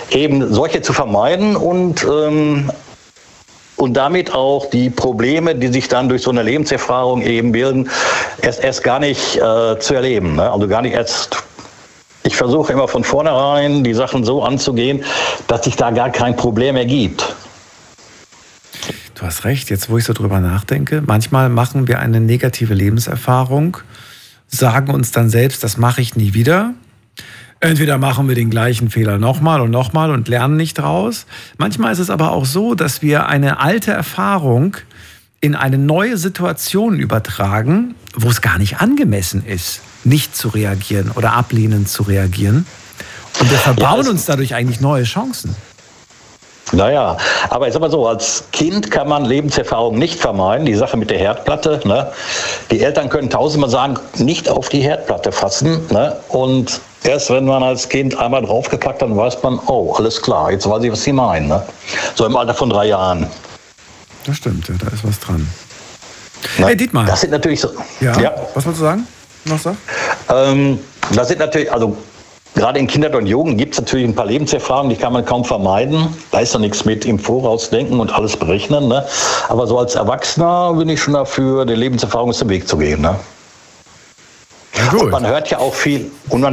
eben solche zu vermeiden und damit auch die Probleme, die sich dann durch so eine Lebenserfahrung eben bilden, erst gar nicht zu erleben. Ne? Also gar nicht erst. Ich versuche immer von vornherein die Sachen so anzugehen, dass sich da gar kein Problem ergibt. Du hast recht, jetzt wo ich so drüber nachdenke, manchmal machen wir eine negative Lebenserfahrung, sagen uns dann selbst, das mache ich nie wieder. Entweder machen wir den gleichen Fehler nochmal und lernen nicht draus. Manchmal ist es aber auch so, dass wir eine alte Erfahrung in eine neue Situation übertragen, wo es gar nicht angemessen ist, nicht zu reagieren oder ablehnend zu reagieren. Und wir verbauen uns dadurch eigentlich neue Chancen. Naja, aber ich sag mal so, als Kind kann man Lebenserfahrung nicht vermeiden. Die Sache mit der Herdplatte, ne? Die Eltern können tausendmal sagen, nicht auf die Herdplatte fassen, ne? Und erst wenn man als Kind einmal draufgepackt hat, dann weiß man, oh, alles klar, jetzt weiß ich, was sie meinen, ne? So im Alter von 3 Jahren. Das stimmt, ja, da ist was dran. Na, hey Dietmar. Das sind natürlich so. Ja, was wolltest du sagen? Noch so? Das sind natürlich, also gerade in Kindheit und Jugend gibt es natürlich ein paar Lebenserfahrungen, die kann man kaum vermeiden. Da ist doch nichts mit im Voraus denken und alles berechnen. Ne? Aber so als Erwachsener bin ich schon dafür, der Lebenserfahrung aus dem Weg zu gehen. Ne? Ja, und man hört ja auch viel,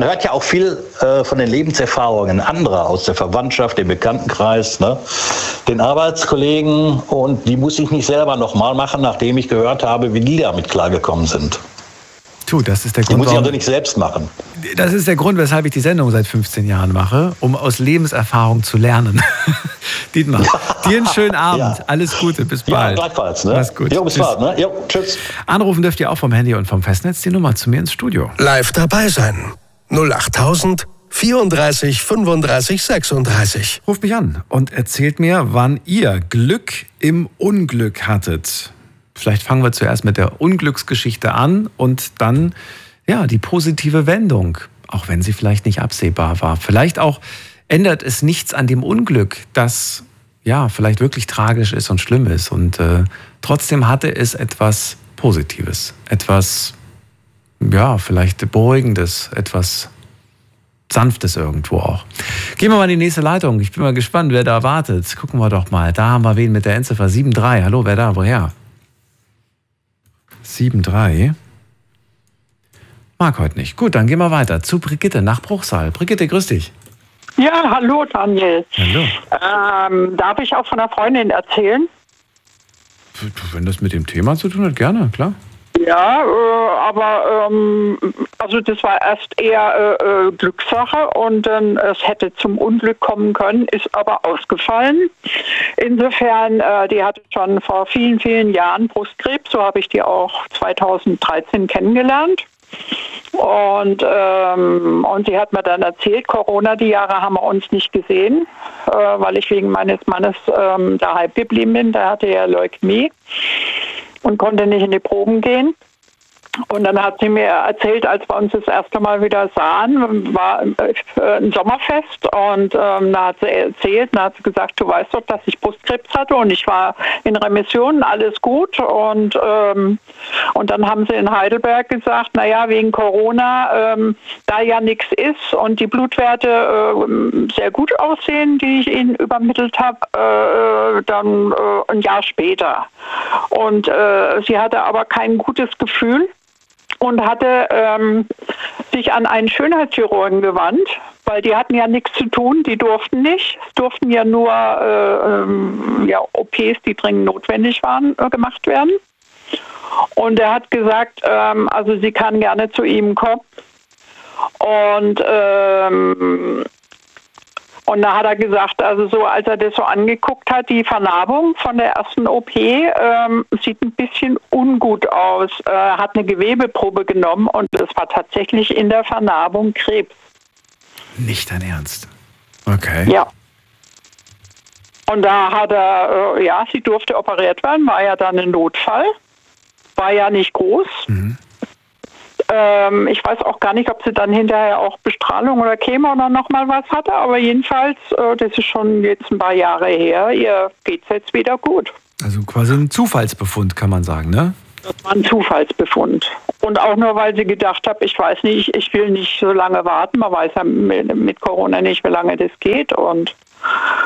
von den Lebenserfahrungen anderer aus der Verwandtschaft, dem Bekanntenkreis, ne? Den Arbeitskollegen, und die muss ich nicht selber nochmal machen, nachdem ich gehört habe, wie die damit klargekommen sind. Das ist der Die Grund, muss ich also nicht selbst machen. Das ist der Grund, weshalb ich die Sendung seit 15 Jahren mache, um aus Lebenserfahrung zu lernen. Dietmar, dir einen schönen Abend. Ja. Alles Gute, bis bald. Ja, gleichfalls. Ne? Mach's gut. Jo, bis bald. Ne? Jo, tschüss. Anrufen dürft ihr auch vom Handy und vom Festnetz die Nummer zu mir ins Studio. Live dabei sein. 08000 34 35 36. Ruft mich an und erzählt mir, wann ihr Glück im Unglück hattet. Vielleicht fangen wir zuerst mit der Unglücksgeschichte an und dann die positive Wendung, auch wenn sie vielleicht nicht absehbar war. Vielleicht auch ändert es nichts an dem Unglück, das vielleicht wirklich tragisch ist und schlimm ist. Und trotzdem hatte es etwas Positives, etwas vielleicht Beruhigendes, etwas Sanftes irgendwo auch. Gehen wir mal in die nächste Leitung. Ich bin mal gespannt, wer da wartet. Gucken wir doch mal. Da haben wir wen mit der Endziffer 73. Hallo, wer da? Woher? 73. Mag heute nicht. Gut, dann gehen wir weiter zu Brigitte nach Bruchsal. Brigitte, grüß dich. Ja, hallo Daniel. Hallo. Darf ich auch von einer Freundin erzählen? Wenn das mit dem Thema zu tun hat, gerne, klar. Ja, aber also das war erst eher Glückssache und es hätte zum Unglück kommen können, ist aber ausgefallen. Insofern, die hatte schon vor vielen, vielen Jahren Brustkrebs, so habe ich die auch 2013 kennengelernt. Und sie hat mir dann erzählt, Corona, die Jahre haben wir uns nicht gesehen, weil ich wegen meines Mannes daheim geblieben bin. Der hatte ja Leukämie und konnte nicht in die Proben gehen. Und dann hat sie mir erzählt, als wir uns das erste Mal wieder sahen, war ein Sommerfest und da hat sie erzählt, da hat sie gesagt, du weißt doch, dass ich Brustkrebs hatte und ich war in Remission, alles gut. Und dann haben sie in Heidelberg gesagt, naja, wegen Corona, da ja nichts ist und die Blutwerte sehr gut aussehen, die ich ihnen übermittelt habe, dann ein Jahr später. Und sie hatte aber kein gutes Gefühl und hatte sich an einen Schönheitschirurgen gewandt, weil die hatten ja nichts zu tun, die durften nicht. Es durften ja nur OPs, die dringend notwendig waren, gemacht werden. Und er hat gesagt, also sie kann gerne zu ihm kommen. Und da hat er gesagt, also so, als er das so angeguckt hat, die Vernarbung von der ersten OP sieht ein bisschen ungut aus. Er hat eine Gewebeprobe genommen und es war tatsächlich in der Vernarbung Krebs. Nicht dein Ernst? Okay. Ja. Und da hat er, sie durfte operiert werden, war ja dann ein Notfall. War ja nicht groß. Mhm. Ich weiß auch gar nicht, ob sie dann hinterher auch Bestrahlung oder Chemo oder nochmal was hatte, aber jedenfalls, das ist schon jetzt ein paar Jahre her, ihr geht's jetzt wieder gut. Also quasi ein Zufallsbefund, kann man sagen, ne? Das war ein Zufallsbefund. Und auch nur, weil sie gedacht hat, ich weiß nicht, ich will nicht so lange warten, man weiß ja mit Corona nicht, wie lange das geht und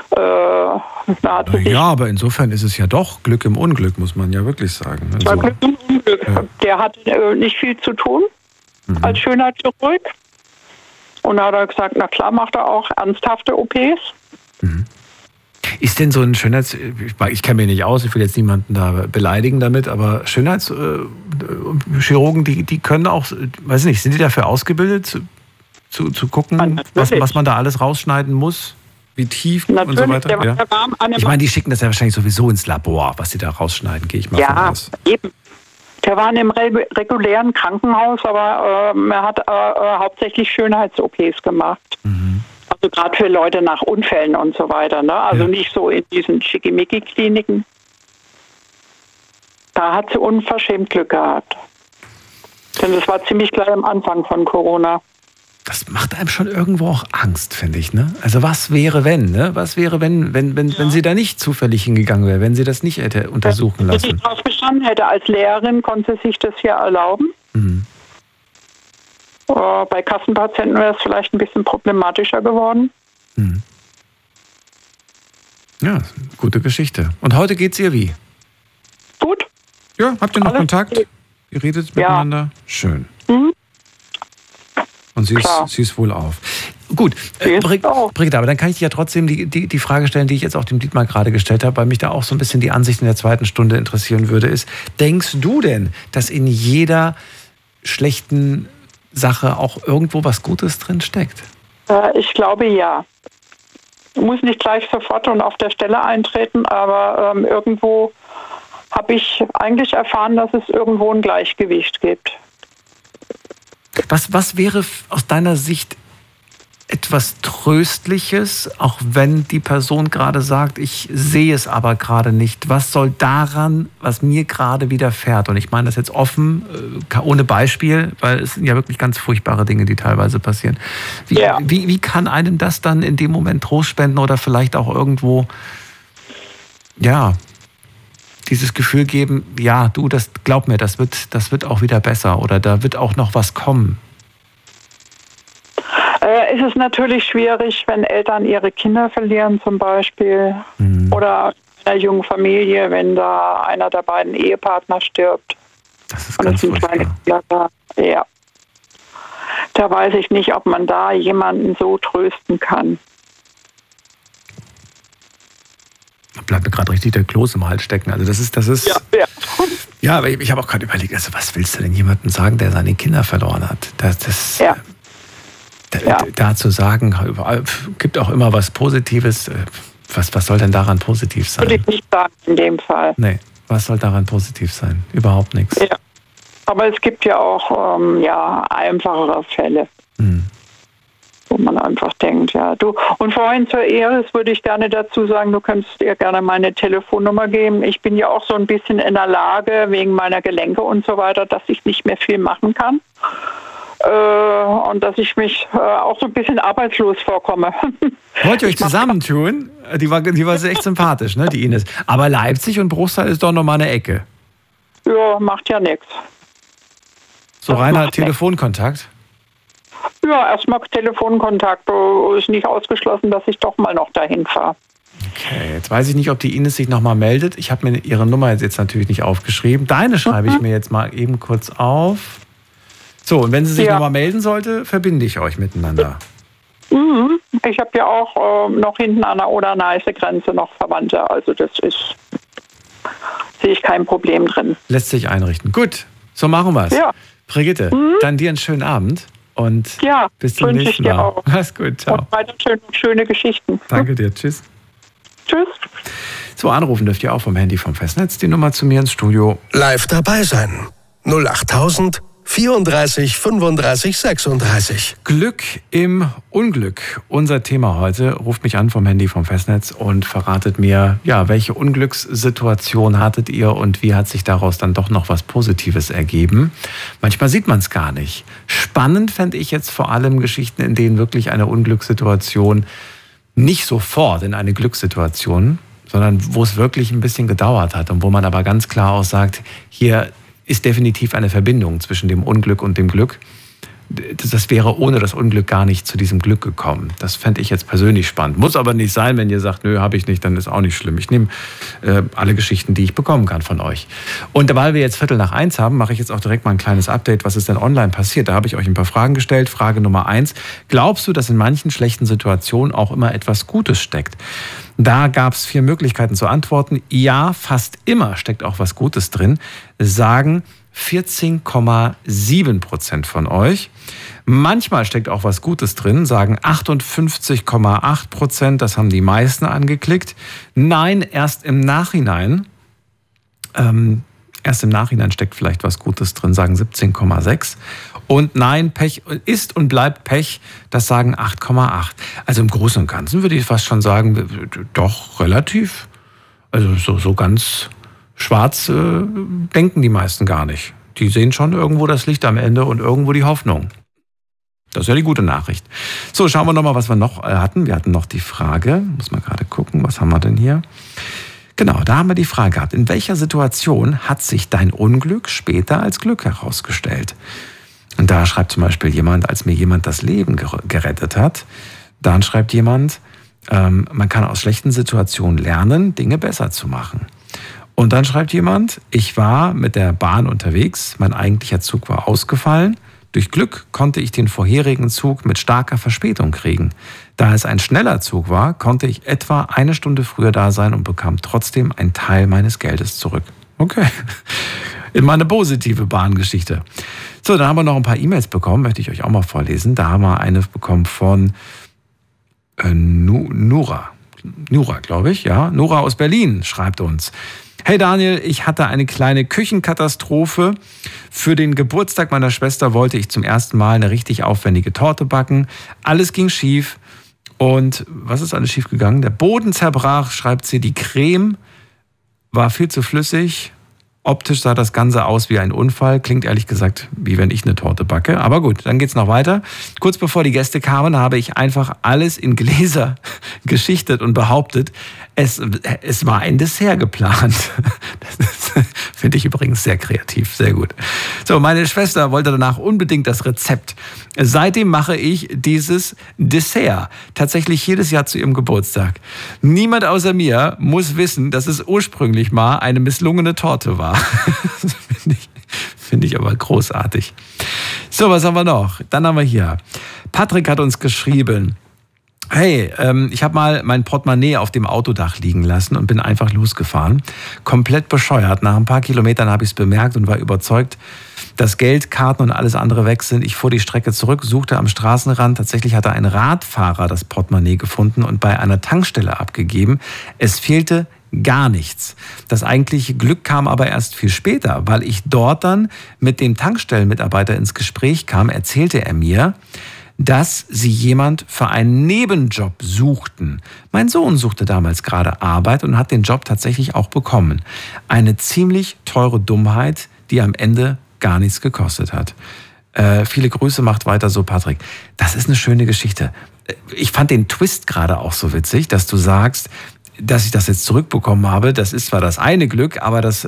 Ja, aber insofern ist es ja doch Glück im Unglück, muss man ja wirklich sagen. Also, Glück im Unglück. Ja. Der hatte nicht viel zu tun als Schönheitschirurg. Und da hat er gesagt, na klar, macht er auch ernsthafte OPs. Mhm. Ist denn so ein ich kenne mich nicht aus, ich will jetzt niemanden da beleidigen damit, aber Schönheitschirurgen, die können auch, weiß nicht, sind die dafür ausgebildet, zu gucken, was man da alles rausschneiden muss? Wie tief und so weiter? Ja. Ich meine, die schicken das ja wahrscheinlich sowieso ins Labor, was sie da rausschneiden, gehe ich mal von aus. Ja, eben. Der war in einem regulären Krankenhaus, aber er hat hauptsächlich Schönheits-OPs gemacht. Mhm. Also gerade für Leute nach Unfällen und so weiter. Ne? Also nicht so in diesen Schickimicki-Kliniken. Da hat sie unverschämt Glück gehabt. Denn das war ziemlich gleich am Anfang von Corona. Das macht einem schon irgendwo auch Angst, finde ich. Ne? Also was wäre, wenn? Ne? Was wäre, wenn sie da nicht zufällig hingegangen wäre, wenn sie das nicht hätte untersuchen lassen? Wenn sie drauf bestanden hätte, als Lehrerin konnte sie sich das ja erlauben. Mhm. Bei Kassenpatienten wäre es vielleicht ein bisschen problematischer geworden. Mhm. Ja, gute Geschichte. Und heute geht's ihr wie? Gut. Ja, habt ihr noch Kontakt? Gut. Ihr redet miteinander? Schön. Mhm. Und sie ist wohl auf. Gut, Brigitte, aber dann kann ich dir ja trotzdem die Frage stellen, die ich jetzt auch dem Dietmar gerade gestellt habe, weil mich da auch so ein bisschen die Ansicht in der zweiten Stunde interessieren würde, ist, denkst du denn, dass in jeder schlechten Sache auch irgendwo was Gutes drin steckt? Ich glaube, ja. Muss nicht gleich sofort und auf der Stelle eintreten, aber irgendwo habe ich eigentlich erfahren, dass es irgendwo ein Gleichgewicht gibt. Was wäre aus deiner Sicht etwas Tröstliches, auch wenn die Person gerade sagt, ich sehe es aber gerade nicht? Was soll daran, was mir gerade widerfährt? Und ich meine das jetzt offen, ohne Beispiel, weil es sind ja wirklich ganz furchtbare Dinge, die teilweise passieren. Wie kann einem das dann in dem Moment Trost spenden oder vielleicht auch irgendwo, dieses Gefühl geben, ja, du, glaub mir, das wird auch wieder besser oder da wird auch noch was kommen? Es ist natürlich schwierig, wenn Eltern ihre Kinder verlieren zum Beispiel oder in einer jungen Familie, wenn da einer der beiden Ehepartner stirbt. Das ist ganz furchtbar. Ja. Da weiß ich nicht, ob man da jemanden so trösten kann. Bleibt mir gerade richtig der Kloß im Hals stecken. Also das ist. Ja, aber ich habe auch gerade überlegt, also was willst du denn jemandem sagen, der seine Kinder verloren hat? Da zu sagen, gibt auch immer was Positives. Was soll denn daran positiv sein? Würde ich nicht sagen in dem Fall. Nee, was soll daran positiv sein? Überhaupt nichts. Ja. Aber es gibt ja auch einfachere Fälle. Wo man einfach denkt, und vorhin zur Iris würde ich gerne dazu sagen, du könntest ihr gerne meine Telefonnummer geben. Ich bin ja auch so ein bisschen in der Lage, wegen meiner Gelenke und so weiter, dass ich nicht mehr viel machen kann. Und dass ich mich auch so ein bisschen arbeitslos vorkomme. Wollt ihr euch zusammentun? Die war echt sympathisch, ne, die Ines. Aber Leipzig und Bruchsal ist doch nochmal eine Ecke. Ja, macht ja nichts. So reiner Telefonkontakt? Ja, erstmal Telefonkontakt. Ist nicht ausgeschlossen, dass ich doch mal noch dahin fahre. Okay, jetzt weiß ich nicht, ob die Ines sich nochmal meldet. Ich habe mir ihre Nummer jetzt natürlich nicht aufgeschrieben. Deine schreibe ich mir jetzt mal eben kurz auf. So, und wenn sie sich nochmal melden sollte, verbinde ich euch miteinander. Ich habe ja auch noch hinten an der Oder-Neiße-Grenze noch Verwandte. Also sehe ich kein Problem drin. Lässt sich einrichten. Gut, so machen wir es. Ja. Brigitte, dann dir einen schönen Abend und bis zum nächsten Mal. Auch. Mach's gut, ciao. Und weiter schöne Geschichten. Danke dir, tschüss. Tschüss. So, anrufen dürft ihr auch vom Handy vom Festnetz. Die Nummer zu mir ins Studio. Live dabei sein. 08000 34 35 36. Glück im Unglück. Unser Thema heute. Ruft mich an vom Handy vom Festnetz und verratet mir, welche Unglückssituation hattet ihr und wie hat sich daraus dann doch noch was Positives ergeben. Manchmal sieht man es gar nicht. Spannend fände ich jetzt vor allem Geschichten, in denen wirklich eine Unglückssituation nicht sofort in eine Glückssituation, sondern wo es wirklich ein bisschen gedauert hat und wo man aber ganz klar auch sagt, hier ist definitiv eine Verbindung zwischen dem Unglück und dem Glück. das wäre ohne das Unglück gar nicht zu diesem Glück gekommen. Das fände ich jetzt persönlich spannend. Muss aber nicht sein, wenn ihr sagt, nö, habe ich nicht, dann ist auch nicht schlimm. Ich nehme alle Geschichten, die ich bekommen kann von euch. Und weil wir jetzt 12:45 haben, mache ich jetzt auch direkt mal ein kleines Update, was ist denn online passiert. Da habe ich euch ein paar Fragen gestellt. Frage Nummer 1. Glaubst du, dass in manchen schlechten Situationen auch immer etwas Gutes steckt? Da gab es 4 Möglichkeiten zu antworten. Ja, fast immer steckt auch was Gutes drin, sagen 14,7% von euch. Manchmal steckt auch was Gutes drin, sagen 58,8%. Das haben die meisten angeklickt. Nein, erst im Nachhinein. Erst im Nachhinein steckt vielleicht was Gutes drin, sagen 17,6%. Und nein, Pech ist und bleibt Pech, das sagen 8,8%. Also im Großen und Ganzen würde ich fast schon sagen, doch relativ. Also so ganz schwarz denken die meisten gar nicht. Die sehen schon irgendwo das Licht am Ende und irgendwo die Hoffnung. Das ist ja die gute Nachricht. So, schauen wir nochmal, was wir noch hatten. Wir hatten noch die Frage, muss mal gerade gucken, was haben wir denn hier? Genau, da haben wir die Frage gehabt. In welcher Situation hat sich dein Unglück später als Glück herausgestellt? Und da schreibt zum Beispiel jemand, als mir jemand das Leben gerettet hat, dann schreibt jemand, man kann aus schlechten Situationen lernen, Dinge besser zu machen. Und dann schreibt jemand, ich war mit der Bahn unterwegs, mein eigentlicher Zug war ausgefallen. Durch Glück konnte ich den vorherigen Zug mit starker Verspätung kriegen. Da es ein schneller Zug war, konnte ich etwa 1 Stunde früher da sein und bekam trotzdem einen Teil meines Geldes zurück. Okay, immer eine positive Bahngeschichte. So, dann haben wir noch ein paar E-Mails bekommen, möchte ich euch auch mal vorlesen. Da haben wir eine bekommen von Nora, glaube ich, ja. Nora aus Berlin schreibt uns. Hey Daniel, ich hatte eine kleine Küchenkatastrophe. Für den Geburtstag meiner Schwester wollte ich zum ersten Mal eine richtig aufwendige Torte backen. Alles ging schief. Und was ist alles schief gegangen? Der Boden zerbrach, schreibt sie. Die Creme war viel zu flüssig. Optisch sah das Ganze aus wie ein Unfall. Klingt ehrlich gesagt, wie wenn ich eine Torte backe. Aber gut, dann geht's noch weiter. Kurz bevor die Gäste kamen, habe ich einfach alles in Gläser geschichtet und behauptet, es war ein Dessert geplant. Das finde ich übrigens sehr kreativ, sehr gut. So, meine Schwester wollte danach unbedingt das Rezept. Seitdem mache ich dieses Dessert tatsächlich jedes Jahr zu ihrem Geburtstag. Niemand außer mir muss wissen, dass es ursprünglich mal eine misslungene Torte war. Das finde ich aber großartig. So, was haben wir noch? Dann haben wir hier. Patrick hat uns geschrieben. Hey, ich habe mal mein Portemonnaie auf dem Autodach liegen lassen und bin einfach losgefahren. Komplett bescheuert. Nach ein paar Kilometern habe ich es bemerkt und war überzeugt, dass Geld, Karten und alles andere weg sind. Ich fuhr die Strecke zurück, suchte am Straßenrand. Tatsächlich hatte ein Radfahrer das Portemonnaie gefunden und bei einer Tankstelle abgegeben. Es fehlte gar nichts. Das eigentliche Glück kam aber erst viel später, weil ich dort dann mit dem Tankstellenmitarbeiter ins Gespräch kam, erzählte er mir, dass sie jemand für einen Nebenjob suchten. Mein Sohn suchte damals gerade Arbeit und hat den Job tatsächlich auch bekommen. Eine ziemlich teure Dummheit, die am Ende gar nichts gekostet hat. Viele Grüße, macht weiter so, Patrick. Das ist eine schöne Geschichte. Ich fand den Twist gerade auch so witzig, dass du sagst, dass ich das jetzt zurückbekommen habe. Das ist zwar das eine Glück, aber das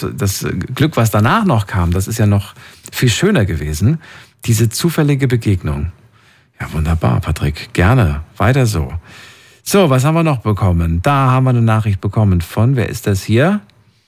Glück, was danach noch kam, das ist ja noch viel schöner gewesen. Diese zufällige Begegnung. Ja, wunderbar, Patrick. Gerne. Weiter so. So, was haben wir noch bekommen? Da haben wir eine Nachricht bekommen von, wer ist das hier?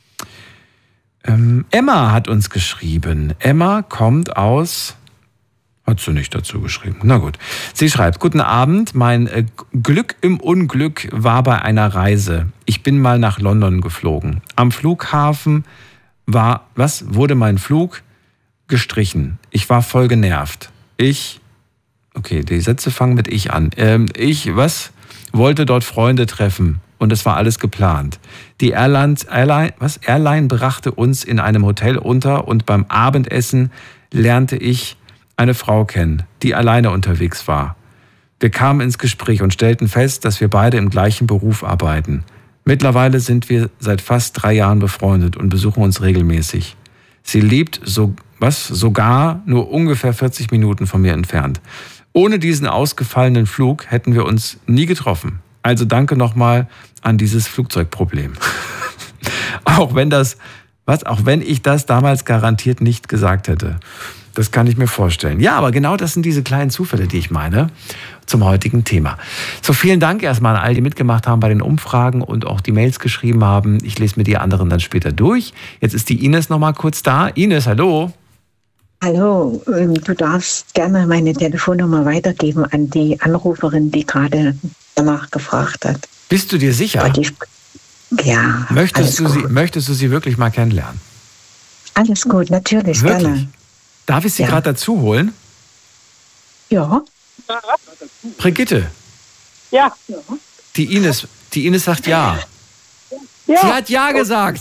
Emma hat uns geschrieben. Emma kommt aus... Hat sie nicht dazu geschrieben. Na gut. Sie schreibt, guten Abend, mein Glück im Unglück war bei einer Reise. Ich bin mal nach London geflogen. Am Flughafen wurde mein Flug gestrichen. Ich war voll genervt. Okay, die Sätze fangen mit ich an. Wollte dort Freunde treffen und es war alles geplant. Die Airline brachte uns in einem Hotel unter und beim Abendessen lernte ich eine Frau kennen, die alleine unterwegs war. Wir kamen ins Gespräch und stellten fest, dass wir beide im gleichen Beruf arbeiten. Mittlerweile sind wir seit fast 3 Jahren befreundet und besuchen uns regelmäßig. Sie lebt sogar nur ungefähr 40 Minuten von mir entfernt. Ohne diesen ausgefallenen Flug hätten wir uns nie getroffen. Also danke nochmal an dieses Flugzeugproblem. Auch wenn ich das damals garantiert nicht gesagt hätte. Das kann ich mir vorstellen. Ja, aber genau das sind diese kleinen Zufälle, die ich meine, zum heutigen Thema. So, vielen Dank erstmal an all die mitgemacht haben bei den Umfragen und auch die Mails geschrieben haben. Ich lese mir die anderen dann später durch. Jetzt ist die Ines noch mal kurz da. Ines, hallo. Hallo, du darfst gerne meine Telefonnummer weitergeben an die Anruferin, die gerade danach gefragt hat. Bist du dir sicher? Ja. Möchtest du sie wirklich mal kennenlernen? Alles gut, natürlich, wirklich? Gerne. Darf ich sie gerade dazu holen? Ja. Brigitte. Ja. Die Ines sagt ja. Ja. Sie hat ja gesagt.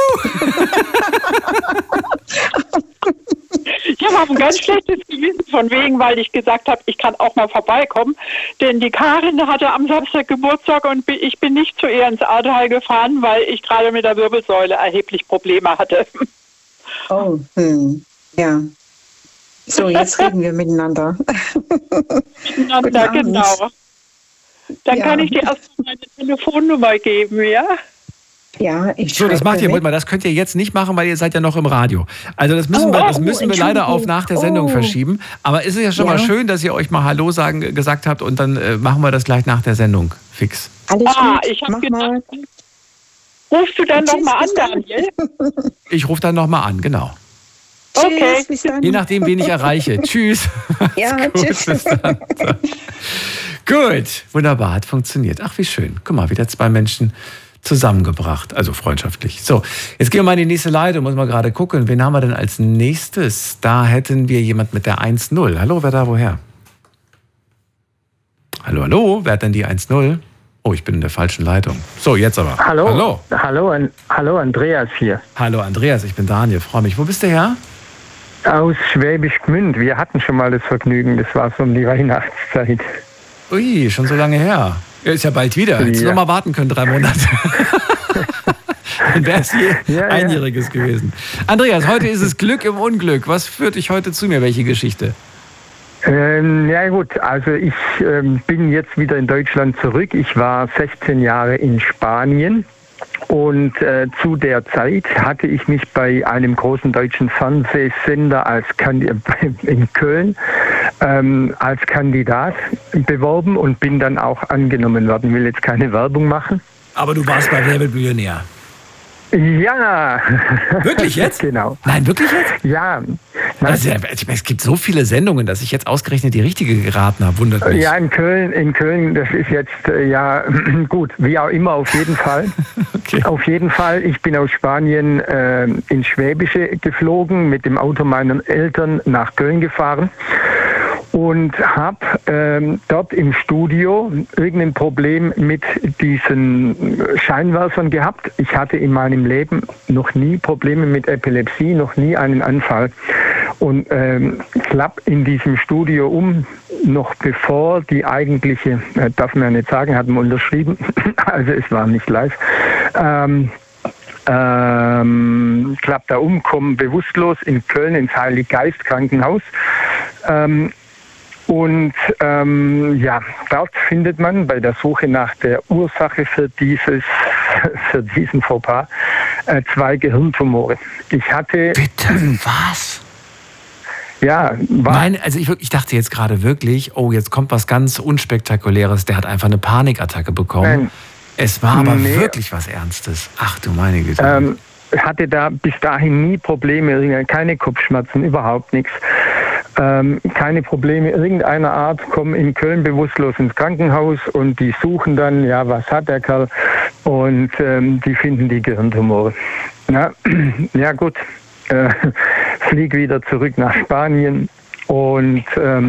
Ich habe ein ganz schlechtes Gewissen von wegen, weil ich gesagt habe, ich kann auch mal vorbeikommen. Denn die Karin hatte am Samstag Geburtstag und ich bin nicht zu ihr ins Ahrtal gefahren, weil ich gerade mit der Wirbelsäule erheblich Probleme hatte. Oh, ja. So, jetzt reden wir miteinander. Miteinander, genau. Dann kann ich dir erstmal meine Telefonnummer geben, ja? Ja, so, das macht ihr, das könnt ihr jetzt nicht machen, weil ihr seid ja noch im Radio. Also das müssen wir leider auf nach der Sendung verschieben. Aber ist es ja schon mal schön, dass ihr euch mal Hallo gesagt habt und dann machen wir das gleich nach der Sendung. Fix. Alles gut. Ich habe gedacht, rufst du dann nochmal an, Daniel? Ich rufe dann nochmal an, genau. Okay. Bis dann. Je nachdem, wen ich erreiche. Tschüss. Ja, tschüss. Bis dann. Gut, wunderbar, hat funktioniert. Ach, wie schön. Guck mal, wieder 2 Menschen zusammengebracht, also freundschaftlich. So, jetzt gehen wir mal in die nächste Leitung, muss mal gerade gucken, wen haben wir denn als nächstes? Da hätten wir jemand mit der 1-0. Hallo, wer da, woher? Hallo, wer hat denn die 1-0? Oh, ich bin in der falschen Leitung. So, jetzt aber. Hallo, Andreas hier. Hallo, Andreas, ich bin Daniel, freue mich. Wo bist du her? Aus Schwäbisch Gmünd. Wir hatten schon mal das Vergnügen, das war so um die Weihnachtszeit. Ui, schon so lange her. Ja, ist ja bald wieder. Hättest du noch mal warten können, 3 Monate. Dann wäre es hier Einjähriges gewesen. Andreas, heute ist es Glück im Unglück. Was führt dich heute zu mir? Welche Geschichte? Ja gut, also ich bin jetzt wieder in Deutschland zurück. Ich war 16 Jahre in Spanien. Und zu der Zeit hatte ich mich bei einem großen deutschen Fernsehsender in Köln als Kandidat beworben und bin dann auch angenommen worden. Ich will jetzt keine Werbung machen. Aber du warst bei Wer wird Millionär? Ja. Wirklich jetzt? Genau. Nein, wirklich jetzt? Ja. Also, es gibt so viele Sendungen, dass ich jetzt ausgerechnet die richtige geraten habe. Wundert mich. Ja, in Köln, das ist jetzt, gut, wie auch immer, auf jeden Fall. Okay. Auf jeden Fall, ich bin aus Spanien ins Schwäbische geflogen, mit dem Auto meiner Eltern nach Köln gefahren. Und habe dort im Studio irgendein Problem mit diesen Scheinwerfern gehabt. Ich hatte in meinem Leben noch nie Probleme mit Epilepsie, noch nie einen Anfall. Und klapp in diesem Studio um, noch bevor die eigentliche, darf man ja nicht sagen, hatten wir unterschrieben, also es war nicht live, klappt da um, komme bewusstlos in Köln ins Heiliggeist Krankenhaus. Dort findet man bei der Suche nach der Ursache für diesen Fauxpas 2 Gehirntumore. Ich hatte... Bitte, was? Ja, ich dachte jetzt gerade wirklich, oh, jetzt kommt was ganz Unspektakuläres. Der hat einfach eine Panikattacke bekommen. Es war aber wirklich was Ernstes. Ach du meine Güte. Hatte da bis dahin nie Probleme, keine Kopfschmerzen, überhaupt nichts. Keine Probleme irgendeiner Art, kommen in Köln bewusstlos ins Krankenhaus und die suchen dann, ja, was hat der Kerl? Und die finden die Gehirntumore. Ja gut, flieg wieder zurück nach Spanien und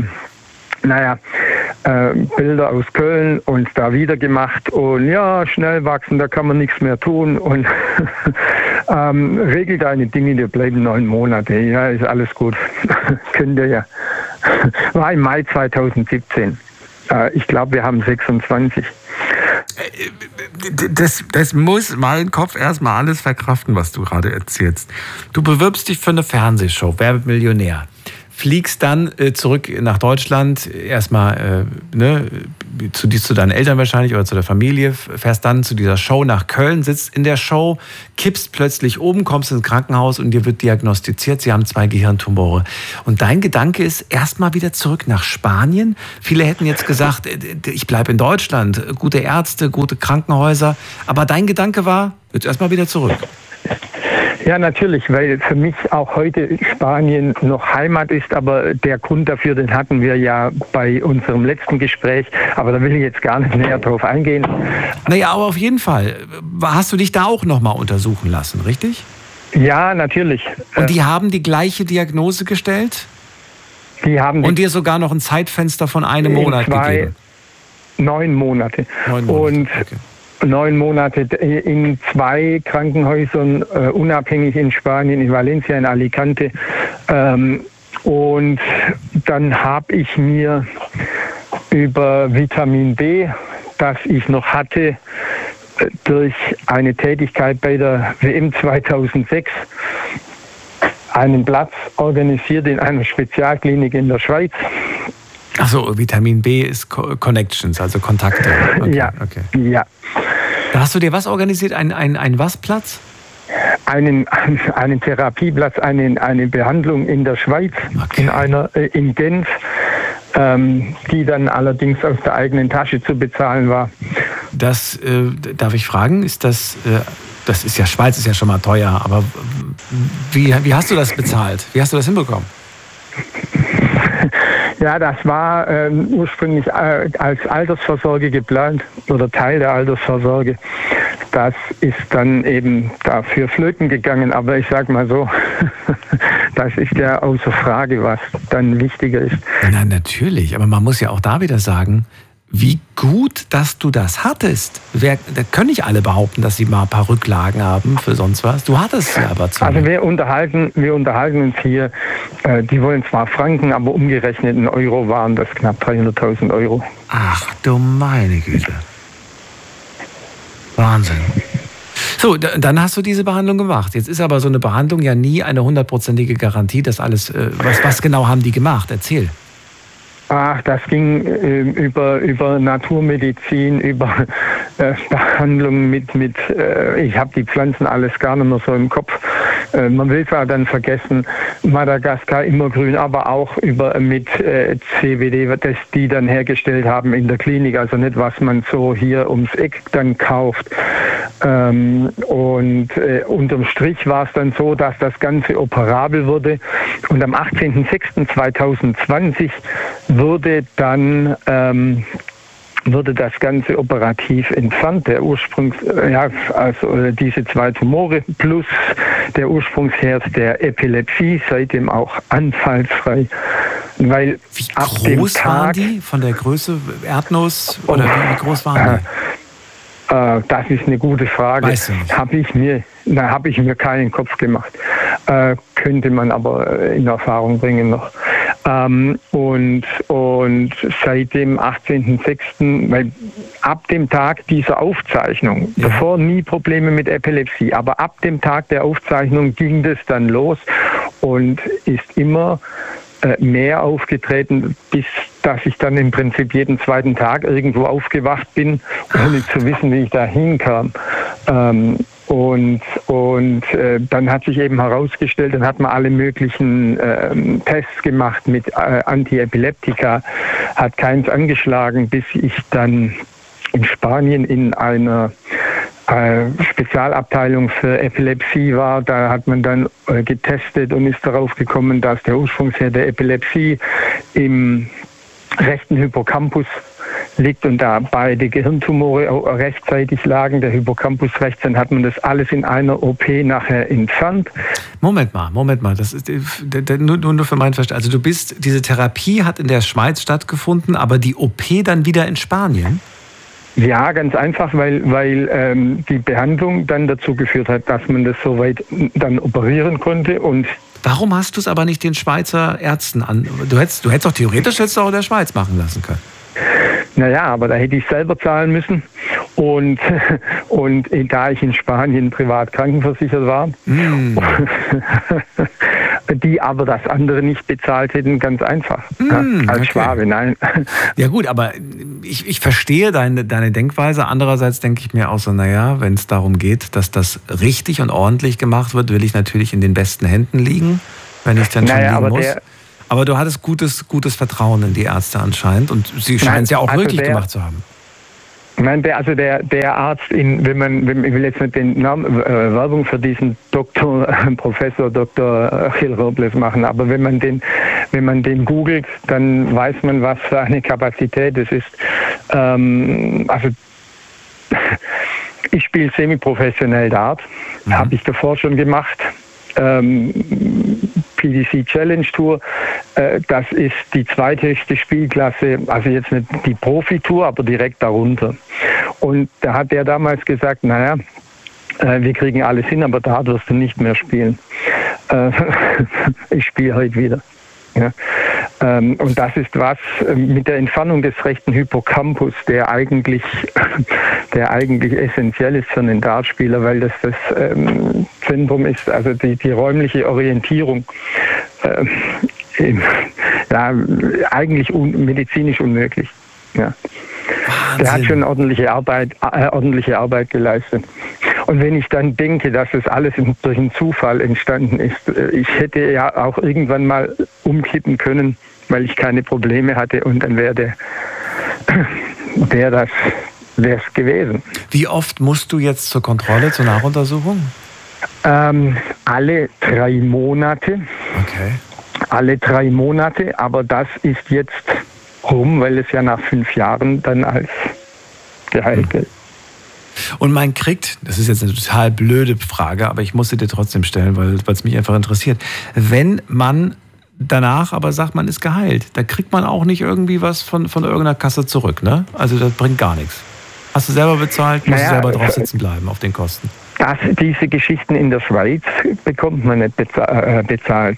Bilder aus Köln und da wieder gemacht und ja, schnell wachsen, da kann man nichts mehr tun und regel deine Dinge, die bleiben 9 Monate, ja, ist alles gut. Könnt ihr ja. War im Mai 2017. Ich glaube, wir haben 26. Das muss mein Kopf erstmal alles verkraften, was du gerade erzählst. Du bewirbst dich für eine Fernsehshow, Wer wird Millionär? fliegst dann zurück nach Deutschland, erstmal zu deinen Eltern wahrscheinlich oder zu der Familie, fährst dann zu dieser Show nach Köln, sitzt in der Show, kippst plötzlich oben, kommst ins Krankenhaus und dir wird diagnostiziert, sie haben 2 Gehirntumore. Und dein Gedanke ist, erstmal wieder zurück nach Spanien? Viele hätten jetzt gesagt, ich bleibe in Deutschland, gute Ärzte, gute Krankenhäuser, aber dein Gedanke war, jetzt erstmal wieder zurück. Ja, natürlich, weil für mich auch heute Spanien noch Heimat ist, aber der Grund dafür, den hatten wir ja bei unserem letzten Gespräch, aber da will ich jetzt gar nicht näher drauf eingehen. Naja, aber auf jeden Fall. Hast du dich da auch nochmal untersuchen lassen, richtig? Ja, natürlich. Und die haben die gleiche Diagnose gestellt? Und dir sogar noch ein Zeitfenster von einem Monat gegeben? 9 Monate. 9 Monate, und okay. 9 Monate in 2 Krankenhäusern, unabhängig in Spanien, in Valencia, in Alicante. Und dann habe ich mir über Vitamin D, das ich noch hatte, durch eine Tätigkeit bei der WM 2006, einen Platz organisiert in einer Spezialklinik in der Schweiz. Achso, Vitamin B ist Connections, also Kontakte. Okay, ja, okay. Ja. Da hast du dir was organisiert? Ein was Platz? Einen Therapieplatz, eine Behandlung in der Schweiz, okay. in Genf, die dann allerdings aus der eigenen Tasche zu bezahlen war. Das darf ich fragen, ist das ist ja, Schweiz ist ja schon mal teuer, aber wie hast du das bezahlt? Wie hast du das hinbekommen? Ja, das war ursprünglich als Altersvorsorge geplant oder Teil der Altersvorsorge. Das ist dann eben dafür flöten gegangen, aber ich sag mal so, das ist ja außer Frage, was dann wichtiger ist. Na, natürlich, aber man muss ja auch da wieder sagen, wie gut, dass du das hattest. Da können nicht alle behaupten, dass sie mal ein paar Rücklagen haben für sonst was. Du hattest sie aber zu. Also wir unterhalten uns hier, die wollen zwar Franken, aber umgerechnet in Euro waren das knapp 300.000 Euro. Ach du meine Güte. Wahnsinn. So, dann hast du diese Behandlung gemacht. Jetzt ist aber so eine Behandlung ja nie eine 100%ige Garantie, dass alles, was genau haben die gemacht? Erzähl. Ach, das ging über Naturmedizin, über Behandlung mit ich habe die Pflanzen alles gar nicht mehr so im Kopf. Man will zwar dann vergessen, Madagaskar immergrün, aber auch mit CBD, das die dann hergestellt haben in der Klinik, also nicht, was man so hier ums Eck dann kauft. Unterm Strich war es dann so, dass das Ganze operabel wurde und am 18.06.2020 wurde das Ganze operativ entfernt. Der diese 2 Tumore plus der Ursprungsherd der Epilepsie, seitdem auch anfallsfrei. Weil wie groß waren die von der Größe Erdnuss oder wie groß waren die? Das ist eine gute Frage. Weißt du nicht? Habe ich mir keinen Kopf gemacht. Könnte man aber in Erfahrung bringen noch. Und seit dem 18.06., weil ab dem Tag dieser Aufzeichnung, davor nie Probleme mit Epilepsie, aber ab dem Tag der Aufzeichnung ging das dann los und ist immer mehr aufgetreten, bis dass ich dann im Prinzip jeden 2. Tag irgendwo aufgewacht bin, ohne zu wissen, wie ich da hinkam. Und dann hat sich eben herausgestellt, dann hat man alle möglichen Tests gemacht mit Antiepileptika, hat keins angeschlagen, bis ich dann in Spanien in einer Spezialabteilung für Epilepsie war. Da hat man dann getestet und ist darauf gekommen, dass der Ursprungsherd der Epilepsie im rechten Hippocampus liegt und da beide Gehirntumore rechtzeitig lagen, der Hippocampus rechts, dann hat man das alles in einer OP nachher entfernt. Moment mal, das ist nur für mein Verständnis. Also diese Therapie hat in der Schweiz stattgefunden, aber die OP dann wieder in Spanien? Ja, ganz einfach, weil die Behandlung dann dazu geführt hat, dass man das soweit dann operieren konnte. Und warum hast du es aber nicht den Schweizer Ärzten an? Du hättest doch theoretisch auch in der Schweiz machen lassen können. Naja, aber da hätte ich selber zahlen müssen. Und da ich in Spanien privat krankenversichert war, die aber das andere nicht bezahlt hätten, ganz einfach. Als Schwabe, nein. Ja gut, aber ich verstehe deine Denkweise. Andererseits denke ich mir auch so, naja, wenn es darum geht, dass das richtig und ordentlich gemacht wird, will ich natürlich in den besten Händen liegen, wenn ich dann schon liegen muss. Aber du hattest gutes Vertrauen in die Ärzte anscheinend und sie scheinen es ja auch wirklich gemacht zu haben. Nein, der Arzt, ich will jetzt nicht den Namen, Werbung für diesen Professor Dr. Gil Robles machen, aber wenn man den googelt, dann weiß man, was für eine Kapazität es ist. Also ich spiele semi-professionell Dart, habe ich davor schon gemacht. PDC Challenge Tour, das ist die zweithöchste Spielklasse, also jetzt nicht die Profitour, aber direkt darunter. Und da hat der damals gesagt, naja, wir kriegen alles hin, aber da wirst du nicht mehr spielen. Ich spiele heute wieder. Ja. Und das ist was mit der Entfernung des rechten Hippocampus, der eigentlich essentiell ist für einen Dartspieler, weil das Zentrum ist, also die räumliche Orientierung, eigentlich medizinisch unmöglich. Ja. Der hat schon ordentliche Arbeit geleistet. Und wenn ich dann denke, dass das alles durch einen Zufall entstanden ist, ich hätte ja auch irgendwann mal umkippen können, weil ich keine Probleme hatte und dann wäre wäre es gewesen. Wie oft musst du jetzt zur Kontrolle, zur Nachuntersuchung? Alle 3 Monate. Okay. Alle 3 Monate, aber das ist jetzt rum, weil es ja nach 5 Jahren dann als geheilt gilt. Und man kriegt, das ist jetzt eine total blöde Frage, aber ich muss sie dir trotzdem stellen, weil es mich einfach interessiert. Wenn man danach aber sagt, man ist geheilt, da kriegt man auch nicht irgendwie was von irgendeiner Kasse zurück, ne? Also das bringt gar nichts. Hast du selber bezahlt, musst du selber drauf sitzen bleiben auf den Kosten. Diese Geschichten in der Schweiz bekommt man nicht bezahlt.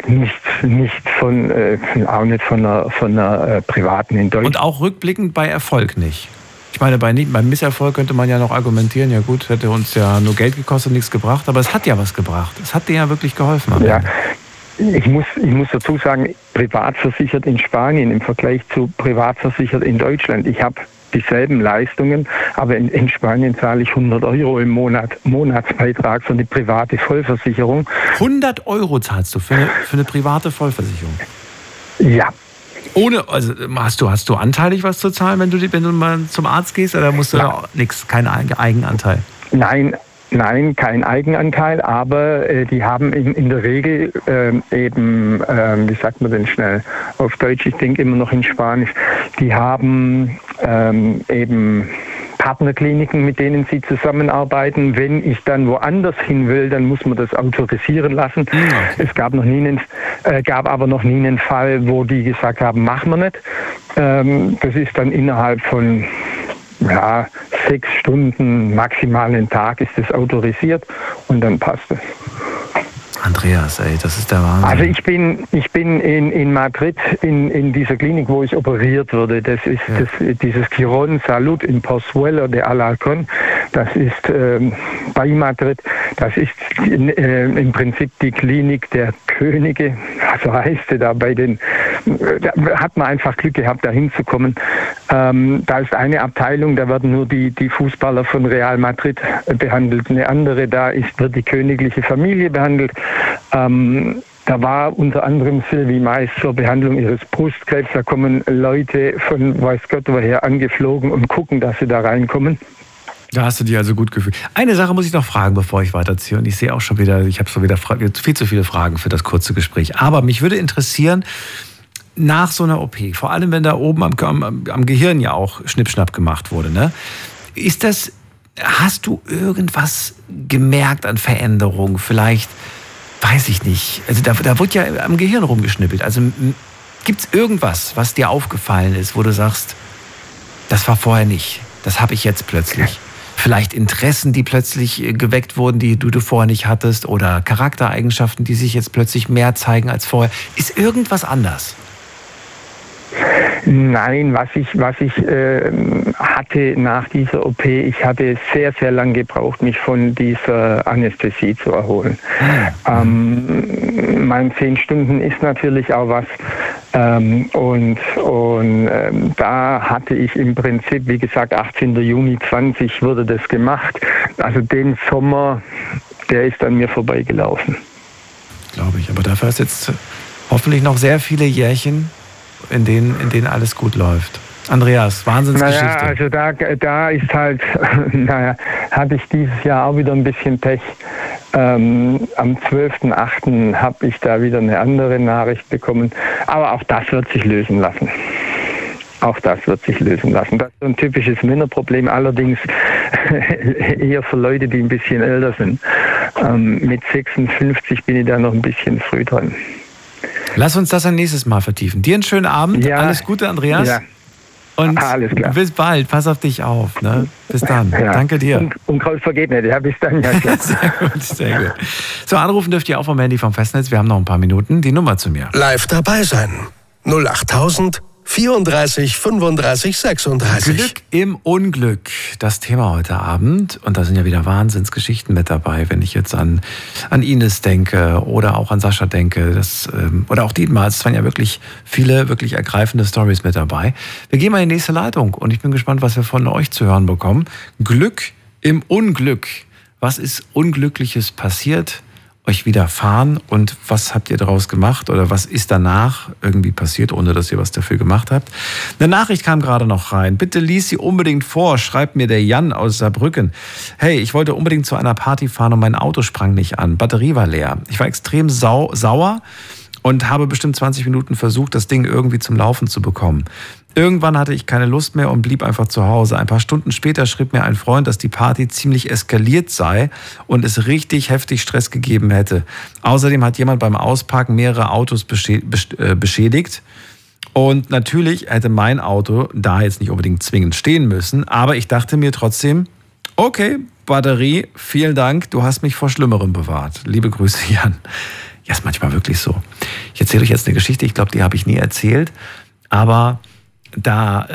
Auch nicht von einer privaten in Deutschland. Und auch rückblickend bei Erfolg nicht. Ich meine, beim Misserfolg könnte man ja noch argumentieren, ja gut, hätte uns ja nur Geld gekostet, nichts gebracht, aber es hat ja was gebracht. Es hat dir ja wirklich geholfen. Ja, ich muss dazu sagen, privat versichert in Spanien im Vergleich zu privat versichert in Deutschland. Ich habe dieselben Leistungen, aber in Spanien zahle ich 100 Euro im Monatsbeitrag für eine private Vollversicherung. 100 Euro zahlst du für eine private Vollversicherung? Ja. Also hast du anteilig was zu zahlen, wenn du mal zum Arzt gehst, oder musst du nichts, kein Eigenanteil? Nein, kein Eigenanteil, aber die haben in der Regel wie sagt man denn schnell auf Deutsch, ich denke immer noch in Spanisch, die haben eben Partnerkliniken, mit denen sie zusammenarbeiten. Wenn ich dann woanders hin will, dann muss man das autorisieren lassen. Okay. Es gab aber noch nie einen Fall, wo die gesagt haben, machen wir nicht. Das ist dann innerhalb von 6 Stunden, maximal einen Tag ist es autorisiert und dann passt es. Andreas, ey, das ist der Wahnsinn. Also ich bin in Madrid in dieser Klinik, wo ich operiert wurde. Das ist dieses Quirón Salud in Pozuelo de Alarcón. Das ist bei Madrid. Das ist im Prinzip die Klinik der Könige. So heißt sie da da hat man einfach Glück gehabt, da hinzukommen. Da ist eine Abteilung, da werden nur die Fußballer von Real Madrid behandelt. Eine andere, wird die königliche Familie behandelt. Da war unter anderem Sylvie Mais zur Behandlung ihres Brustkrebs. Da kommen Leute von weiß Gott woher angeflogen und gucken, dass sie da reinkommen. Da hast du dich also gut gefühlt. Eine Sache muss ich noch fragen, bevor ich weiterziehe. Und ich sehe auch schon wieder, ich habe schon wieder viel zu viele Fragen für das kurze Gespräch. Aber mich würde interessieren, nach so einer OP, vor allem wenn da oben am Gehirn ja auch Schnippschnapp gemacht wurde, ne? Hast du irgendwas gemerkt an Veränderungen? Vielleicht, weiß ich nicht. Also da wurde ja am Gehirn rumgeschnippelt. Also gibt es irgendwas, was dir aufgefallen ist, wo du sagst, das war vorher nicht, das habe ich jetzt plötzlich? Vielleicht Interessen, die plötzlich geweckt wurden, die du vorher nicht hattest, oder Charaktereigenschaften, die sich jetzt plötzlich mehr zeigen als vorher. Ist irgendwas anders? Nein, was ich hatte nach dieser OP, ich hatte sehr, sehr lange gebraucht, mich von dieser Anästhesie zu erholen. Mein 10 Stunden ist natürlich auch was. Und da hatte ich im Prinzip, wie gesagt, 18. Juni 20 wurde das gemacht. Also den Sommer, der ist an mir vorbeigelaufen. Glaube ich. Aber dafür ist jetzt hoffentlich noch sehr viele Jährchen, in denen alles gut läuft. Andreas, Wahnsinnsgeschichte. Naja, also da ist halt, hatte ich dieses Jahr auch wieder ein bisschen Pech. Am 12.8. habe ich da wieder eine andere Nachricht bekommen. Aber auch das wird sich lösen lassen. Das ist so ein typisches Männerproblem, allerdings eher für Leute, die ein bisschen älter sind. Mit 56 bin ich da noch ein bisschen früh dran. Lass uns das ein nächstes Mal vertiefen. Dir einen schönen Abend. Ja. Alles Gute, Andreas. Ja. Und alles klar. Bis bald. Pass auf dich auf. Ne? Bis dann. Ja. Danke dir. Und Kreuz vergeht nicht. Ja, bis dann. Ja, sehr gut, sehr gut. So, anrufen dürft ihr auch vom Handy vom Festnetz. Wir haben noch ein paar Minuten. Die Nummer zu mir. Live dabei sein. 08000 34 35 36. Glück im Unglück, das Thema heute Abend. Und da sind ja wieder Wahnsinnsgeschichten mit dabei, wenn ich jetzt an Ines denke oder auch an Sascha denke. Oder auch Dietmar. Es waren ja wirklich viele, wirklich ergreifende Storys mit dabei. Wir gehen mal in die nächste Leitung und ich bin gespannt, was wir von euch zu hören bekommen. Glück im Unglück. Was ist Unglückliches passiert? Euch widerfahren und was habt ihr daraus gemacht oder was ist danach irgendwie passiert, ohne dass ihr was dafür gemacht habt? Eine Nachricht kam gerade noch rein. Bitte lies sie unbedingt vor, schreibt mir der Jan aus Saarbrücken. Hey, ich wollte unbedingt zu einer Party fahren und mein Auto sprang nicht an. Batterie war leer. Ich war extrem sauer und habe bestimmt 20 Minuten versucht, das Ding irgendwie zum Laufen zu bekommen. Irgendwann hatte ich keine Lust mehr und blieb einfach zu Hause. Ein paar Stunden später schrieb mir ein Freund, dass die Party ziemlich eskaliert sei und es richtig heftig Stress gegeben hätte. Außerdem hat jemand beim Ausparken mehrere Autos beschädigt. Und natürlich hätte mein Auto da jetzt nicht unbedingt zwingend stehen müssen. Aber ich dachte mir trotzdem, okay, Batterie, vielen Dank, du hast mich vor Schlimmerem bewahrt. Liebe Grüße, Jan. Ja, ist manchmal wirklich so. Ich erzähle euch jetzt eine Geschichte, ich glaube, die habe ich nie erzählt. Aber da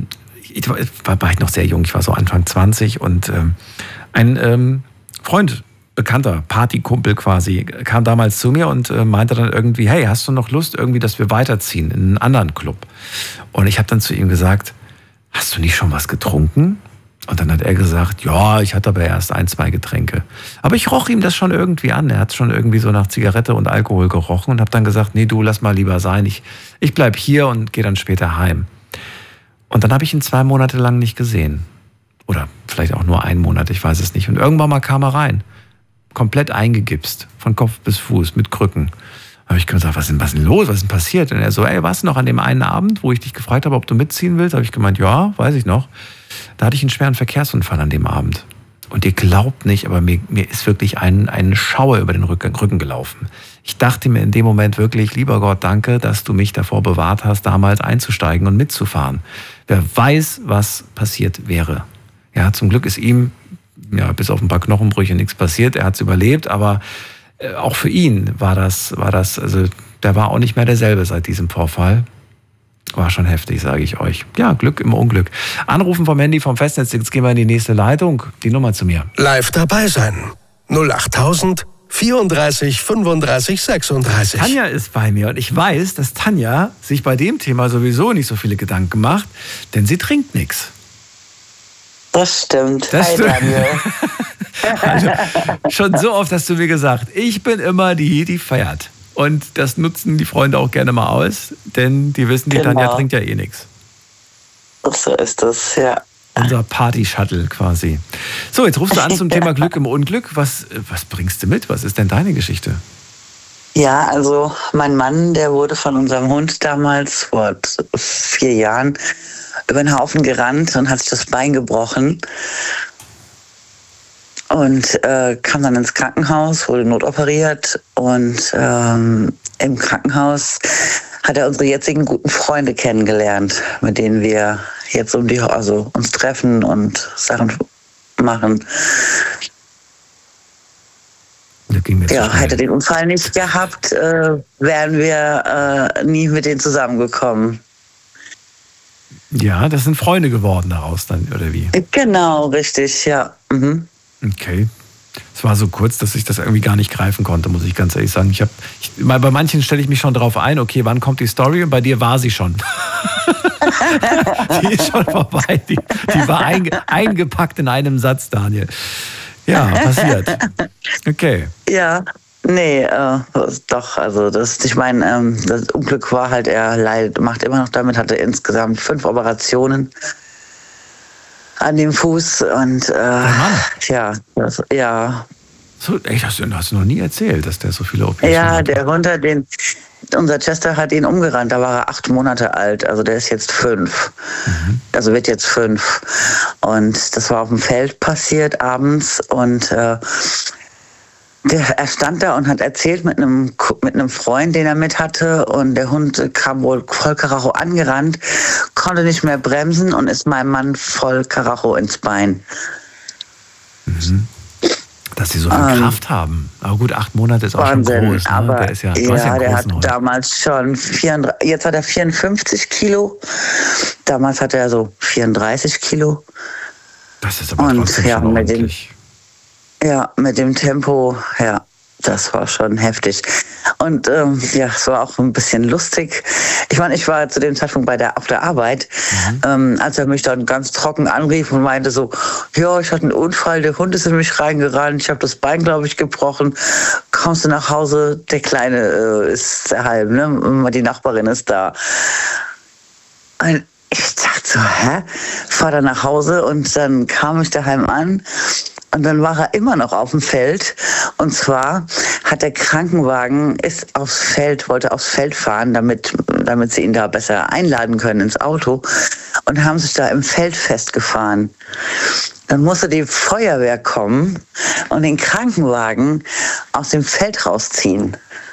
war ich noch sehr jung, ich war so Anfang 20 und ein Freund, Bekannter, Partykumpel quasi, kam damals zu mir und meinte dann irgendwie, hey, hast du noch Lust irgendwie, dass wir weiterziehen in einen anderen Club? Und ich habe dann zu ihm gesagt, hast du nicht schon was getrunken? Und dann hat er gesagt, ja, ich hatte aber erst 1, 2 Getränke. Aber ich roch ihm das schon irgendwie an. Er hat schon irgendwie so nach Zigarette und Alkohol gerochen und habe dann gesagt, nee, du, lass mal lieber sein. Ich bleib hier und gehe dann später heim. Und dann habe ich ihn 2 Monate lang nicht gesehen. Oder vielleicht auch nur 1 Monat, ich weiß es nicht. Und irgendwann mal kam er rein. Komplett eingegipst, von Kopf bis Fuß, mit Krücken. Da habe ich gesagt, was ist denn los, was ist denn passiert? Und er so, ey, warst du noch an dem einen Abend, wo ich dich gefragt habe, ob du mitziehen willst? Da habe ich gemeint, ja, weiß ich noch. Da hatte ich einen schweren Verkehrsunfall an dem Abend. Und ihr glaubt nicht, aber mir ist wirklich ein Schauer über den Rücken gelaufen. Ich dachte mir in dem Moment wirklich, lieber Gott, danke, dass du mich davor bewahrt hast, damals einzusteigen und mitzufahren. Wer weiß, was passiert wäre. Ja, zum Glück ist ihm, ja, bis auf ein paar Knochenbrüche nichts passiert. Er hat es überlebt, aber auch für ihn war das, also der war auch nicht mehr derselbe seit diesem Vorfall. War schon heftig, sage ich euch. Ja, Glück im Unglück. Anrufen vom Handy vom Festnetz, jetzt gehen wir in die nächste Leitung. Die Nummer zu mir. Live dabei sein. 08000 34 35 36. Tanja ist bei mir und ich weiß, dass Tanja sich bei dem Thema sowieso nicht so viele Gedanken macht, denn sie trinkt nichts. Das stimmt. Hi, Daniel. Also, schon so oft hast du mir gesagt, ich bin immer die feiert. Und das nutzen die Freunde auch gerne mal aus, denn die wissen, die Tanja trinkt ja eh nichts. So ist das, ja. Unser Party-Shuttle quasi. So, jetzt rufst du an zum Thema Glück im Unglück. Was bringst du mit? Was ist denn deine Geschichte? Ja, also mein Mann, der wurde von unserem Hund damals vor 4 Jahren über den Haufen gerannt und hat sich das Bein gebrochen. Und kam dann ins Krankenhaus, wurde notoperiert und im Krankenhaus hat er unsere jetzigen guten Freunde kennengelernt, mit denen wir jetzt uns treffen und Sachen machen. Ja, hätte den Unfall nicht gehabt, wären wir nie mit denen zusammengekommen. Ja, das sind Freunde geworden daraus dann, oder wie? Genau, richtig, ja. Mhm. Okay. Es war so kurz, dass ich das irgendwie gar nicht greifen konnte, muss ich ganz ehrlich sagen. Bei manchen stelle ich mich schon drauf ein, okay, wann kommt die Story? Und bei dir war sie schon. Die ist schon vorbei. Die war eingepackt in einem Satz, Daniel. Ja, passiert. Okay. Ja, nee, doch, also ich meine, das Unglück war halt, er macht immer noch damit, hatte insgesamt 5 Operationen an dem Fuß und ja. So, echt, hast du noch nie erzählt, dass der so viele Operationen hat? Ja, hat? der Hunter, unser Chester hat ihn umgerannt, da war er 8 Monate alt, also der ist jetzt 5. Also wird jetzt 5. Und das war auf dem Feld passiert abends und er stand da und hat erzählt mit einem Freund, den er mit hatte, und der Hund kam wohl voll Karacho angerannt, konnte nicht mehr bremsen und ist meinem Mann voll Karacho ins Bein. Dass sie so viel Kraft haben. Aber gut, 8 Monate ist auch Wahnsinn, schon groß. Ne? Aber der ist ja der hat damals schon jetzt hat er 54 Kilo. Damals hatte er so 34 Kilo. Das ist aber trotzdem schon ordentlich. Mit dem Tempo, ja, das war schon heftig. Und es war auch ein bisschen lustig. Ich meine, ich war zu dem Zeitpunkt auf der Arbeit, als er mich dann ganz trocken anrief und meinte so, ja, ich hatte einen Unfall, der Hund ist in mich reingerannt, ich habe das Bein, glaube ich, gebrochen. Kommst du nach Hause? Der Kleine ist daheim, ne? Die Nachbarin ist da. Und ich dachte so, fahr dann nach Hause und dann kam ich daheim an. Und dann war er immer noch auf dem Feld. Und zwar hat der Krankenwagen wollte aufs Feld fahren, damit sie ihn da besser einladen können ins Auto. Und haben sich da im Feld festgefahren. Dann musste die Feuerwehr kommen und den Krankenwagen aus dem Feld rausziehen.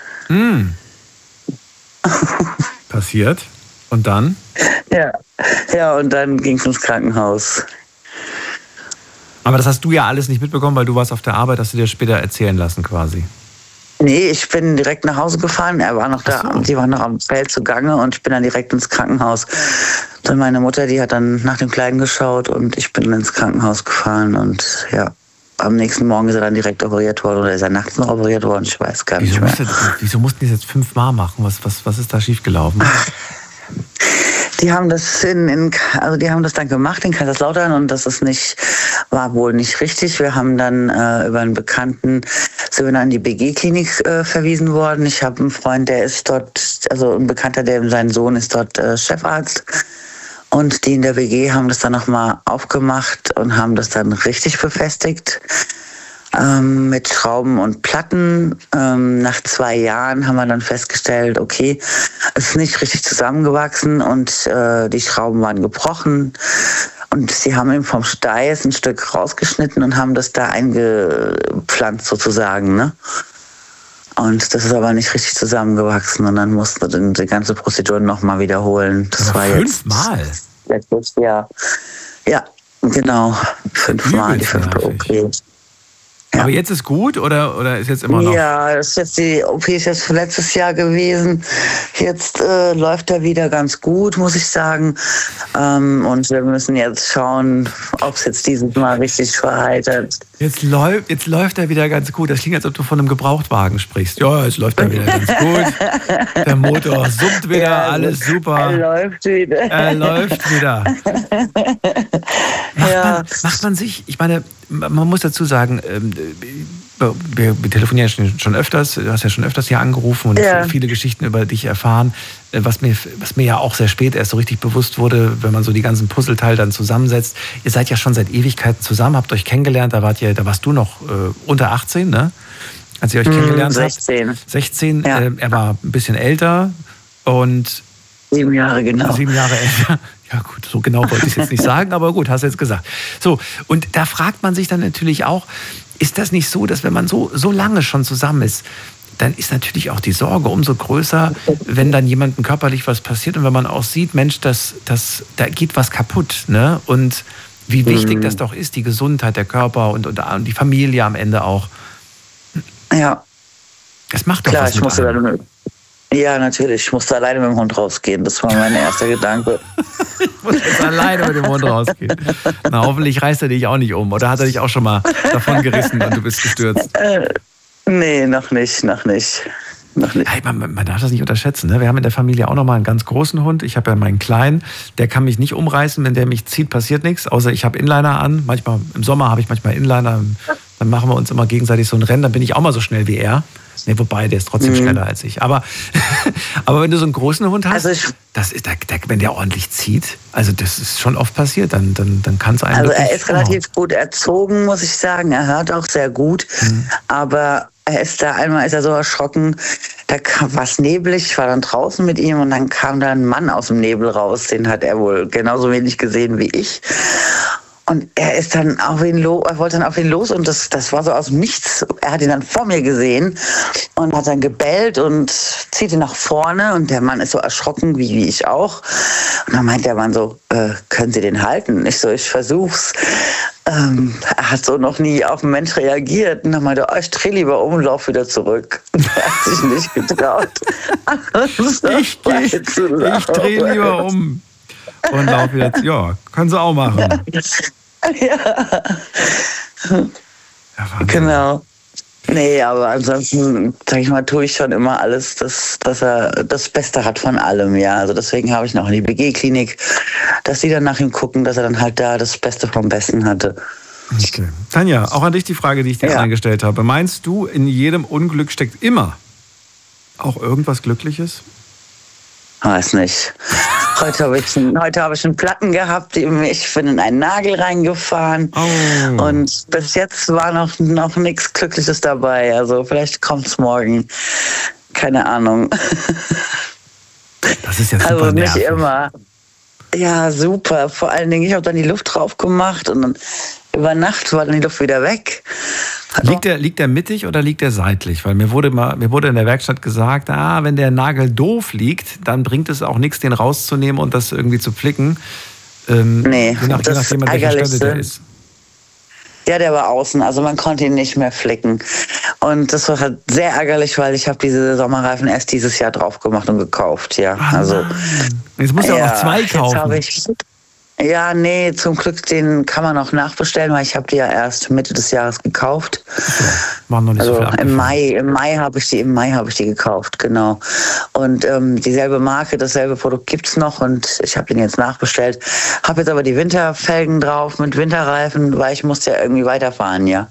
Passiert. Und dann? Ja, und dann ging es ins Krankenhaus. Aber das hast du ja alles nicht mitbekommen, weil du warst auf der Arbeit, hast du dir später erzählen lassen quasi. Nee, ich bin direkt nach Hause gefahren. Er war noch da, die waren noch am Feld zugange und ich bin dann direkt ins Krankenhaus. Dann meine Mutter, die hat dann nach dem Kleinen geschaut und ich bin ins Krankenhaus gefahren und ja, am nächsten Morgen ist er dann direkt operiert worden oder ist er nachts noch operiert worden, ich weiß gar nicht mehr. Wieso mussten die das jetzt 5-mal machen? Was ist da schiefgelaufen? Die haben das die haben das dann gemacht in Kaiserslautern und war wohl nicht richtig. Wir haben dann über einen Bekannten sind wir dann in die BG-Klinik verwiesen worden. Ich habe einen Freund, der ist dort, also ein Bekannter, sein Sohn ist dort Chefarzt. Und die in der BG haben das dann nochmal aufgemacht und haben das dann richtig befestigt. Mit Schrauben und Platten. Nach 2 Jahren haben wir dann festgestellt, okay, es ist nicht richtig zusammengewachsen und die Schrauben waren gebrochen. Und sie haben ihm vom Steiß ein Stück rausgeschnitten und haben das da eingepflanzt sozusagen, ne? Und das ist aber nicht richtig zusammengewachsen und dann mussten wir die ganze Prozedur nochmal wiederholen. Das war 5-mal? Letztes Jahr. Ja, genau. 5-mal die 5. OP. Ja. Aber jetzt ist gut oder ist jetzt immer noch? Ja, die OP ist jetzt letztes Jahr gewesen. Jetzt läuft er wieder ganz gut, muss ich sagen. Und wir müssen jetzt schauen, ob es jetzt dieses Mal richtig verheitert. Jetzt läuft er wieder ganz gut. Das klingt, als ob du von einem Gebrauchtwagen sprichst. Ja, jetzt läuft er wieder ganz gut. Der Motor summt wieder, ja, alles super. Er läuft wieder. Macht man sich, ich meine, man muss dazu sagen, wir telefonieren schon öfters, du hast ja schon öfters hier angerufen und viele Geschichten über dich erfahren, was mir ja auch sehr spät erst so richtig bewusst wurde, wenn man so die ganzen Puzzleteile dann zusammensetzt. Ihr seid ja schon seit Ewigkeiten zusammen, habt euch kennengelernt, da warst du noch unter 18, ne? Als ihr euch kennengelernt habt. 16. Ja. Er war ein bisschen älter und 7 Jahre, genau. 7 Jahre älter. Ja gut, so genau wollte ich es jetzt nicht sagen, aber gut, hast du jetzt gesagt. So, und da fragt man sich dann natürlich auch, ist das nicht so, dass wenn man so lange schon zusammen ist, dann ist natürlich auch die Sorge umso größer, wenn dann jemandem körperlich was passiert und wenn man auch sieht, Mensch, da geht was kaputt, ne? Und wie wichtig das doch ist, die Gesundheit, der Körper und die Familie am Ende auch. Ja. Das macht doch klar, was mit einem. Ja, natürlich. Ich musste alleine mit dem Hund rausgehen. Das war mein erster Gedanke. Ich muss jetzt alleine mit dem Hund rausgehen. Na, hoffentlich reißt er dich auch nicht um. Oder hat er dich auch schon mal davon gerissen und du bist gestürzt? Nee, noch nicht. Hey, man darf das nicht unterschätzen. Ne? Wir haben in der Familie auch noch mal einen ganz großen Hund. Ich habe ja meinen Kleinen, der kann mich nicht umreißen. Wenn der mich zieht, passiert nichts. Außer ich habe Inliner an. Manchmal im Sommer habe ich manchmal Inliner. Dann machen wir uns immer gegenseitig so ein Rennen. Dann bin ich auch mal so schnell wie er. Nee, wobei, der ist trotzdem schneller als ich. Aber wenn du so einen großen Hund hast, wenn der ordentlich zieht, also das ist schon oft passiert, dann kann es einem Also er ist relativ gut erzogen, muss ich sagen. Er hört auch sehr gut. Aber einmal ist er so erschrocken, da war es neblig, ich war dann draußen mit ihm und dann kam da ein Mann aus dem Nebel raus, den hat er wohl genauso wenig gesehen wie ich. Und er ist dann er wollte dann auf ihn los und das war so aus dem Nichts. Er hat ihn dann vor mir gesehen und hat dann gebellt und zieht ihn nach vorne und der Mann ist so erschrocken wie ich auch. Und dann meint der Mann so, können Sie den halten? Ich versuch's. Er hat so noch nie auf einen Mensch reagiert. Und dann meinte er, ich drehe lieber um und laufe wieder zurück. Er hat sich nicht getraut. Ich drehe lieber um und laufe wieder zurück. Ja, können Sie auch machen. Ja. Genau. Nee, aber ansonsten, sag ich mal, tue ich schon immer alles, dass er das Beste hat von allem, ja. Also deswegen habe ich noch in die BG-Klinik, dass die dann nach ihm gucken, dass er dann halt da das Beste vom Besten hatte. Okay. Tanja, auch an dich die Frage, die ich dir eingestellt habe. Meinst du, in jedem Unglück steckt immer auch irgendwas Glückliches? Weiß nicht. Heute habe ich einen Platten gehabt, ich bin in einen Nagel reingefahren und bis jetzt war noch nichts Glückliches dabei. Also vielleicht kommt es morgen. Keine Ahnung. Das ist ja super also nicht nervig. Immer. Ja, super. Vor allen Dingen, ich habe dann die Luft drauf gemacht und dann über Nacht war dann die Luft wieder weg. Liegt der mittig oder liegt der seitlich? Weil mir wurde in der Werkstatt gesagt, wenn der Nagel doof liegt, dann bringt es auch nichts, den rauszunehmen und das irgendwie zu flicken. Nee, je nachdem, an welcher Stelle der ist. Ja, der war außen, also man konnte ihn nicht mehr flicken. Und das war halt sehr ärgerlich, weil ich habe diese Sommerreifen erst dieses Jahr drauf gemacht und gekauft. Ja, also jetzt musst du auch noch 2 kaufen. Ja, nee, zum Glück, den kann man auch nachbestellen, weil ich habe die ja erst Mitte des Jahres gekauft. Waren noch nicht also so viel abgefahren. im Mai habe ich die gekauft, genau. Und dieselbe Marke, dasselbe Produkt gibt's noch und ich habe den jetzt nachbestellt. Habe jetzt aber die Winterfelgen drauf mit Winterreifen, weil ich musste ja irgendwie weiterfahren, ja.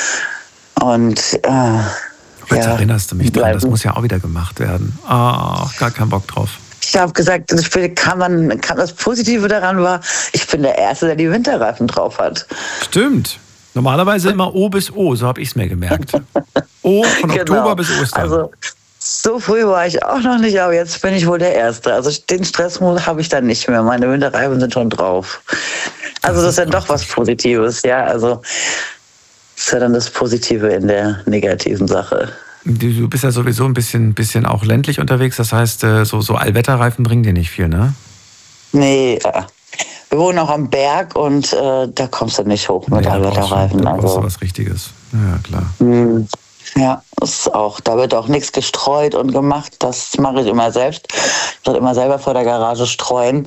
Und jetzt erinnerst du mich dran, das muss ja auch wieder gemacht werden. Gar keinen Bock drauf. Ich habe gesagt, das Positive daran war, ich bin der Erste, der die Winterreifen drauf hat. Stimmt. Normalerweise immer O bis O, so habe ich es mir gemerkt. O von Oktober bis Ostern. Also so früh war ich auch noch nicht, aber jetzt bin ich wohl der Erste. Also den Stress habe ich dann nicht mehr. Meine Winterreifen sind schon drauf. Also das ist dann doch was Positives, ja. Also das ist ja dann das Positive in der negativen Sache. Du bist ja sowieso ein bisschen auch ländlich unterwegs, das heißt, so Allwetterreifen bringen dir nicht viel, ne? Nee, wir wohnen auch am Berg und da kommst du nicht hoch mit Allwetterreifen. Da brauchst du was Richtiges. Ja, klar. Ja, da wird auch nichts gestreut und gemacht, das mache ich immer selbst. Ich werde immer selber vor der Garage streuen.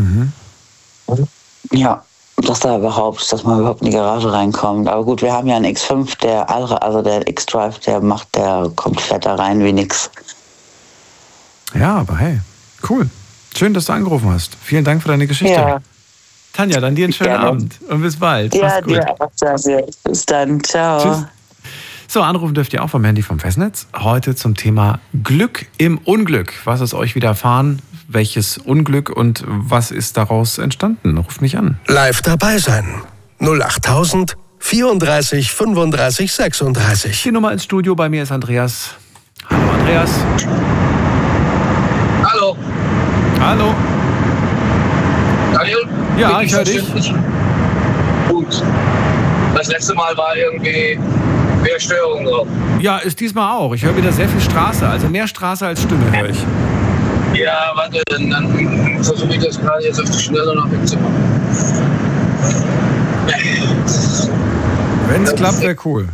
Ja. Dass man überhaupt in die Garage reinkommt. Aber gut, wir haben ja einen X5, der X-Drive, der fährt da rein wie nix. Ja, aber hey, cool. Schön, dass du angerufen hast. Vielen Dank für deine Geschichte. Ja. Tanja, dann dir einen schönen Abend und bis bald. Ja, dir auch. Bis dann. Ciao. Tschüss. So, anrufen dürft ihr auch vom Handy vom Festnetz. Heute zum Thema Glück im Unglück. Was ist euch widerfahren? Welches Unglück und was ist daraus entstanden? Ruft mich an. Live dabei sein. 08000 34 35 36. Die Nummer ins Studio, bei mir ist Andreas. Hallo Andreas. Hallo. Hallo. Daniel? Ja, ich höre dich. Gut. Das letzte Mal war irgendwie mehr Störung drauf. Ja, ist diesmal auch. Ich höre wieder sehr viel Straße, also mehr Straße als Stimme höre ich. Ja, warte, dann versuche ich das gerade jetzt auf die Schnelle noch wegzumachen. Wenn es klappt, wäre cool.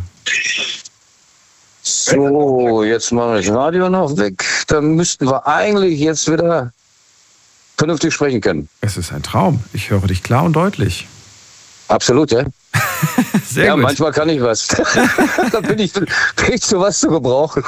So, jetzt mache ich Radio noch weg. Dann müssten wir eigentlich jetzt wieder vernünftig sprechen können. Es ist ein Traum. Ich höre dich klar und deutlich. Absolut, ja. Sehr ja, gut. manchmal kann ich was. Da bin ich zu was zu gebrauchen.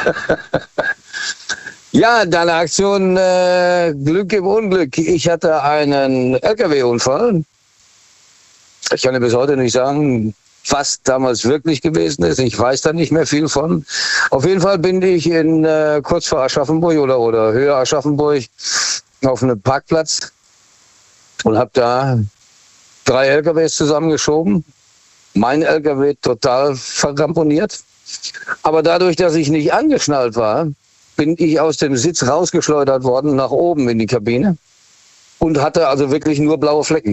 Ja, deine Aktion Glück im Unglück. Ich hatte einen LKW-Unfall. Ich kann dir bis heute nicht sagen, was damals wirklich gewesen ist. Ich weiß da nicht mehr viel von. Auf jeden Fall bin ich kurz vor Aschaffenburg oder höher Aschaffenburg auf einem Parkplatz und habe da 3 LKWs zusammengeschoben. Mein LKW total verramponiert. Aber dadurch, dass ich nicht angeschnallt war, bin ich aus dem Sitz rausgeschleudert worden nach oben in die Kabine und hatte also wirklich nur blaue Flecken.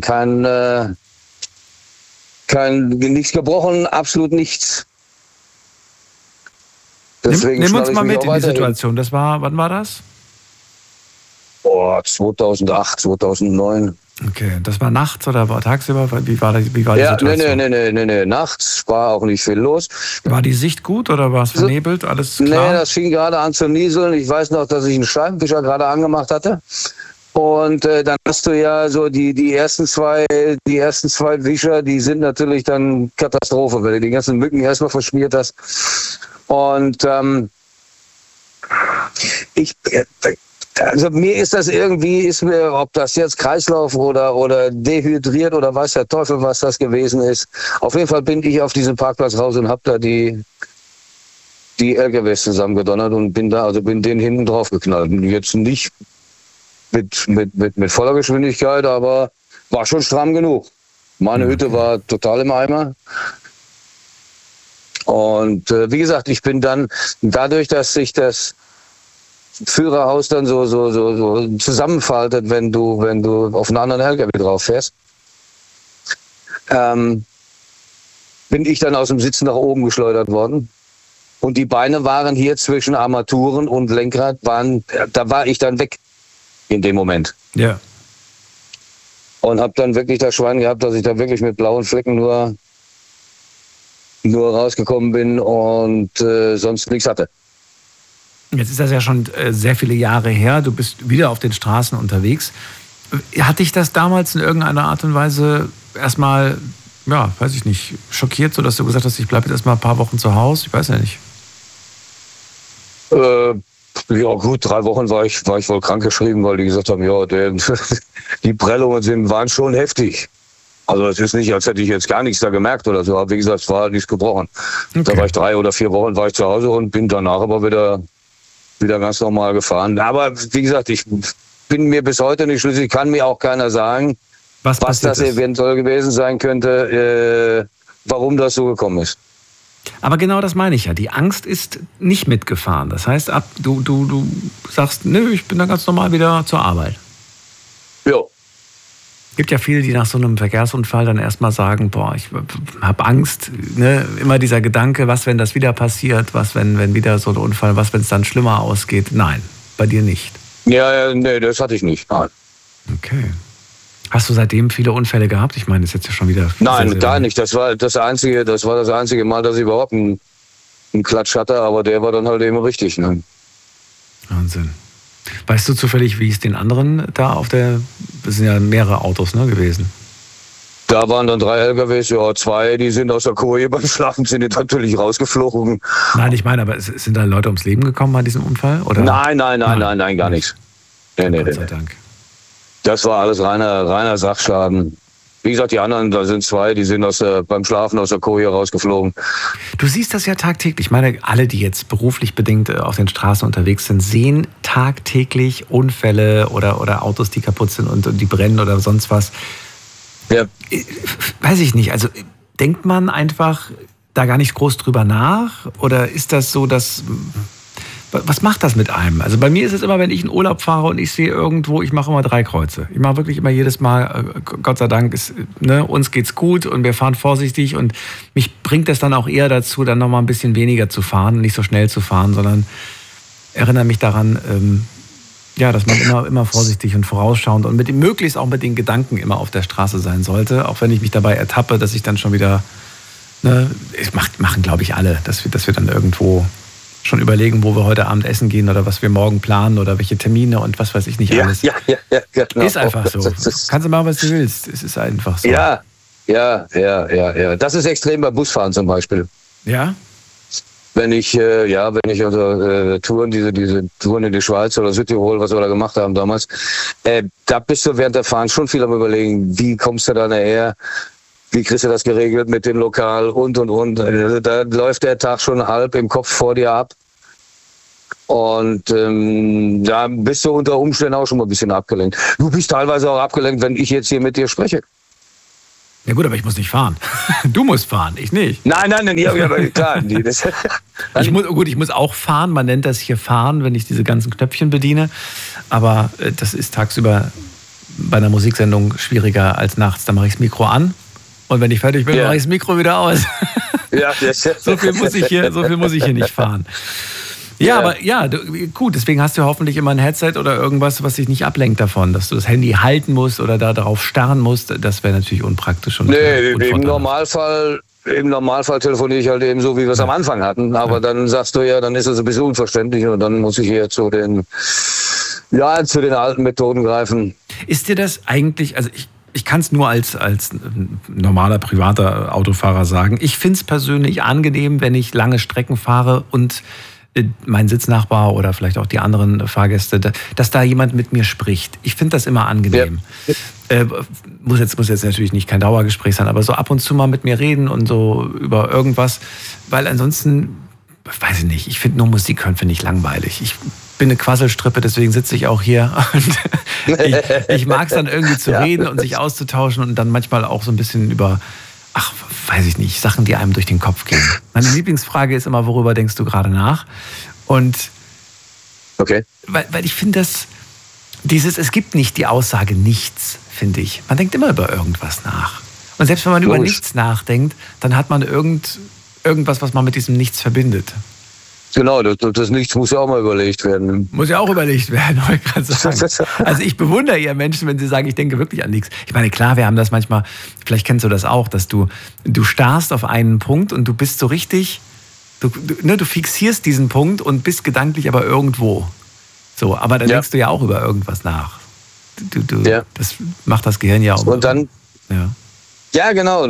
Nichts gebrochen, absolut nichts. Deswegen nimm uns mal mit in die Situation. Wann war das? 2008, 2009. Okay, das war nachts oder war tagsüber? Wie war die Situation? Nee, nachts war auch nicht viel los. War die Sicht gut oder war es vernebelt? Alles klar? Nee, das fing gerade an zu nieseln. Ich weiß noch, dass ich einen Scheibenwischer gerade angemacht hatte. Und dann hast du ja so die ersten zwei Wischer, die sind natürlich dann Katastrophe, weil du die ganzen Mücken erstmal verschmiert hast. Und also mir ist das irgendwie, ob das jetzt Kreislauf oder dehydriert oder weiß der Teufel, was das gewesen ist. Auf jeden Fall bin ich auf diesem Parkplatz raus und habe da die LKWs zusammengedonnert und bin denen hinten drauf geknallt. Jetzt nicht mit voller Geschwindigkeit, aber war schon stramm genug. Meine Hütte war total im Eimer. Und wie gesagt, ich bin dann, dadurch, dass sich das Führerhaus dann so zusammenfaltet, wenn du auf einen anderen LKW drauf fährst, bin ich dann aus dem Sitz nach oben geschleudert worden. Und die Beine waren hier zwischen Armaturen und Lenkrad, da war ich dann weg in dem Moment. Ja. Und habe dann wirklich das Schwein gehabt, dass ich da wirklich mit blauen Flecken nur rausgekommen bin und sonst nichts hatte. Jetzt ist das ja schon sehr viele Jahre her. Du bist wieder auf den Straßen unterwegs. Hat dich das damals in irgendeiner Art und Weise erstmal, ja, weiß ich nicht, schockiert, sodass du gesagt hast, ich bleibe jetzt erstmal ein paar Wochen zu Hause? Ich weiß ja nicht. Ja gut, 3 Wochen war ich wohl krankgeschrieben, weil die gesagt haben, ja, die Prellungen waren schon heftig. Also es ist nicht, als hätte ich jetzt gar nichts da gemerkt oder so. Aber wie gesagt, es war nichts gebrochen. Okay. Da war ich 3 oder 4 Wochen war ich zu Hause und bin danach aber wieder ganz normal gefahren. Aber wie gesagt, ich bin mir bis heute nicht schlüssig, kann mir auch keiner sagen, was das eventuell gewesen sein könnte, warum das so gekommen ist. Aber genau das meine ich ja. Die Angst ist nicht mitgefahren. Das heißt, du sagst, nö, ich bin dann ganz normal wieder zur Arbeit. Ja. Es gibt ja viele, die nach so einem Verkehrsunfall dann erstmal sagen, boah, ich habe Angst. Ne? Immer dieser Gedanke, was, wenn das wieder passiert? Was, wenn wieder so ein Unfall, was, wenn es dann schlimmer ausgeht? Nein, bei dir nicht. Ja, nee, das hatte ich nicht. Nein. Okay. Hast du seitdem viele Unfälle gehabt? Ich meine, das ist jetzt ja schon wieder... Nein, gar nicht. Das war das einzige Mal, dass ich überhaupt einen Klatsch hatte, aber der war dann halt eben richtig. Ne? Wahnsinn. Weißt du zufällig, wie es den anderen da das sind ja mehrere Autos, ne, gewesen? Da waren dann 3 LKWs, ja, 2, die sind aus der Koje beim Schlafen, sind jetzt natürlich rausgeflogen. Nein, ich meine, aber sind da Leute ums Leben gekommen bei diesem Unfall? Oder? Nein, gar nichts. Nee. Gott sei Dank. Das war alles reiner Sachschaden. Wie gesagt, die anderen, da sind 2, die sind beim Schlafen aus der Koje rausgeflogen. Du siehst das ja tagtäglich. Ich meine, alle, die jetzt beruflich bedingt auf den Straßen unterwegs sind, sehen tagtäglich Unfälle oder Autos, die kaputt sind und die brennen oder sonst was. Ja. Weiß ich nicht. Also denkt man einfach da gar nicht groß drüber nach? Oder ist das so, dass... Was macht das mit einem? Also bei mir ist es immer, wenn ich in Urlaub fahre und ich sehe irgendwo, ich mache immer 3 Kreuze. Ich mache wirklich immer jedes Mal, Gott sei Dank, uns geht's gut und wir fahren vorsichtig und mich bringt das dann auch eher dazu, dann nochmal ein bisschen weniger zu fahren, nicht so schnell zu fahren, sondern erinnere mich daran, dass man immer vorsichtig und vorausschauend und möglichst auch mit den Gedanken immer auf der Straße sein sollte, auch wenn ich mich dabei ertappe, dass ich dann schon wieder, machen glaube ich alle, dass wir dann irgendwo schon überlegen, wo wir heute Abend essen gehen oder was wir morgen planen oder welche Termine und was weiß ich nicht alles. Ja, genau. Ist einfach so. Kannst du machen, was du willst. Es ist einfach so. Ja. Das ist extrem beim Busfahren zum Beispiel. Ja? Wenn ich unter Touren, diese Touren in die Schweiz oder Südtirol, was wir da gemacht haben damals, da bist du während der Fahren schon viel am Überlegen, wie kommst du da nachher, wie kriegst du das geregelt mit dem Lokal und. Da läuft der Tag schon halb im Kopf vor dir ab. Und da bist du unter Umständen auch schon mal ein bisschen abgelenkt. Du bist teilweise auch abgelenkt, wenn ich jetzt hier mit dir spreche. Ja gut, aber ich muss nicht fahren. Du musst fahren, ich nicht. Nein, ja, klar. Ich muss auch fahren, man nennt das hier fahren, wenn ich diese ganzen Knöpfchen bediene. Aber das ist tagsüber bei einer Musiksendung schwieriger als nachts. Da mache ich das Mikro an und wenn ich fertig bin, mache ich das Mikro wieder aus. Ja, so viel muss ich hier nicht fahren. Ja, aber gut, deswegen hast du hoffentlich immer ein Headset oder irgendwas, was dich nicht ablenkt davon, dass du das Handy halten musst oder da darauf starren musst. Das wäre natürlich unpraktisch. Und im Normalfall telefoniere ich halt eben so, wie wir es am Anfang hatten. Aber dann sagst du ja, dann ist es ein bisschen unverständlich und dann muss ich hier zu den alten Methoden greifen. Ist dir das eigentlich, also ich kann es nur als normaler privater Autofahrer sagen, ich finde es persönlich angenehm, wenn ich lange Strecken fahre und mein Sitznachbar oder vielleicht auch die anderen Fahrgäste, dass da jemand mit mir spricht. Ich finde das immer angenehm. Ja. Muss jetzt natürlich nicht kein Dauergespräch sein, aber so ab und zu mal mit mir reden und so über irgendwas, weil ansonsten, weiß ich nicht, ich finde nur Musik hören, finde ich langweilig. Ich bin eine Quasselstrippe, deswegen sitze ich auch hier. Und ich mag es dann irgendwie zu reden und sich auszutauschen und dann manchmal auch so ein bisschen über weiß ich nicht, Sachen, die einem durch den Kopf gehen. Meine Lieblingsfrage ist immer, worüber denkst du gerade nach? Und okay. Weil ich finde, es gibt nicht die Aussage nichts, finde ich. Man denkt immer über irgendwas nach. Und selbst wenn man über nichts nachdenkt, dann hat man irgendwas, was man mit diesem Nichts verbindet. Genau, das Nichts muss ja auch mal überlegt werden. Muss ja auch überlegt werden, wollte ich gerade sagen. Also ich bewundere ja Menschen, wenn sie sagen, ich denke wirklich an nichts. Ich meine, klar, wir haben das manchmal, vielleicht kennst du das auch, dass du starrst auf einen Punkt und du bist so richtig, du fixierst diesen Punkt und bist gedanklich aber irgendwo. So, aber dann denkst du ja auch über irgendwas nach. Das macht das Gehirn ja auch. Und dann... Ja. Ja, genau.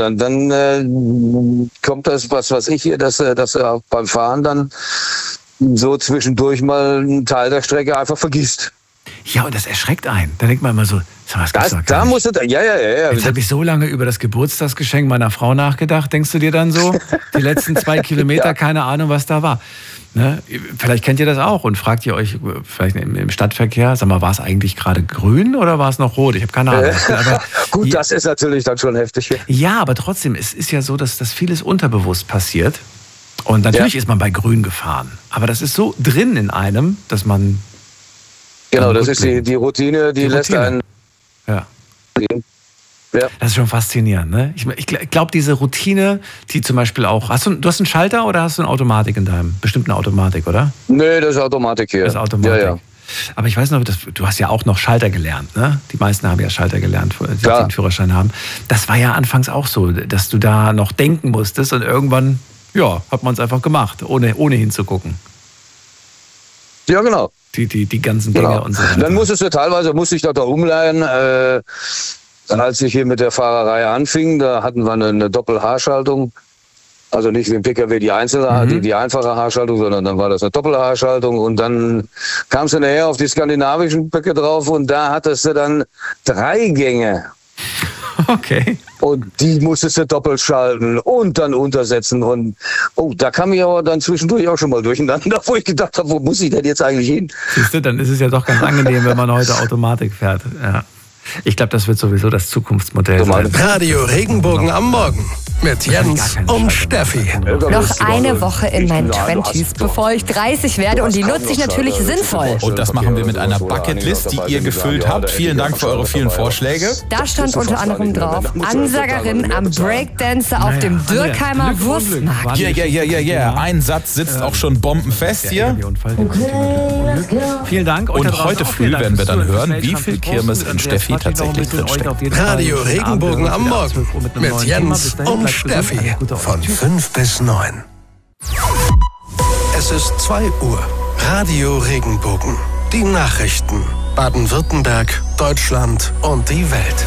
Dann kommt das, was ich hier, dass auch beim Fahren dann so zwischendurch mal einen Teil der Strecke einfach vergisst. Ja, und das erschreckt einen. Da denkt man immer so, da musst du, ja. Jetzt habe ich so lange über das Geburtstagsgeschenk meiner Frau nachgedacht. Denkst du dir dann so, die letzten 2 Kilometer, keine Ahnung, was da war. Ne? Vielleicht kennt ihr das auch und fragt ihr euch vielleicht im Stadtverkehr, sag mal, war es eigentlich gerade grün oder war es noch rot? Ich habe keine Ahnung. Aber gut, das ist natürlich dann schon heftig. Ja, aber trotzdem, es ist ja so, dass das vieles unterbewusst passiert. Und natürlich ist man bei grün gefahren. Aber das ist so drin in einem, dass man... Genau, das ist die Routine, die lässt einen... Ja. Das ist schon faszinierend, ne? Ich glaube, diese Routine, die zum Beispiel auch... Du hast einen Schalter oder hast du eine Automatik in deinem? Bestimmt eine Automatik, oder? Nee, das ist Automatik hier. Das ist Automatik. Ja. Aber ich weiß noch, du hast ja auch noch Schalter gelernt, ne? Die meisten haben ja Schalter gelernt, die den Führerschein haben. Das war ja anfangs auch so, dass du da noch denken musstest und irgendwann, hat man es einfach gemacht, ohne hinzugucken. Ja, genau. Die ganzen Dinge und so weiter. Dann musste ich da umleihen, als ich hier mit der Fahrerei anfing, da hatten wir eine Doppel-H-Schaltung. Also nicht wie im PKW die einzelne, die einfache H-Schaltung, sondern dann war das eine Doppel-H-Schaltung. Und dann kamst du nachher auf die skandinavischen Böcke drauf und da hattest du dann 3 Gänge. Okay. Und die musstest du doppelt schalten und dann untersetzen. Und da kam ich aber dann zwischendurch auch schon mal durcheinander, wo ich gedacht habe, wo muss ich denn jetzt eigentlich hin? Siehst du, dann ist es ja doch ganz angenehm, wenn man heute Automatik fährt. Ja. Ich glaube, das wird sowieso das Zukunftsmodell sein. Radio Regenbogen am Morgen mit Jens und Steffi. Noch eine Woche in meinen 20s, bevor ich 30 werde und die nutze ich natürlich sinnvoll. Und das machen wir mit einer Bucketlist, die ihr gefüllt habt. Vielen Dank für eure vielen Vorschläge. Da stand unter anderem drauf, Ansagerin am Breakdancer auf dem Dürkheimer Wurstmarkt. Ja. Ein Satz sitzt auch schon bombenfest hier. Vielen Dank. Und heute früh werden wir dann hören, wie viel Kirmes in Steffi tatsächlich drinsteckt. Radio Regenbogen am Morgen mit Jens und Steffi von 5 bis 9. Es ist 2 Uhr. Radio Regenbogen. Die Nachrichten. Baden-Württemberg, Deutschland und die Welt.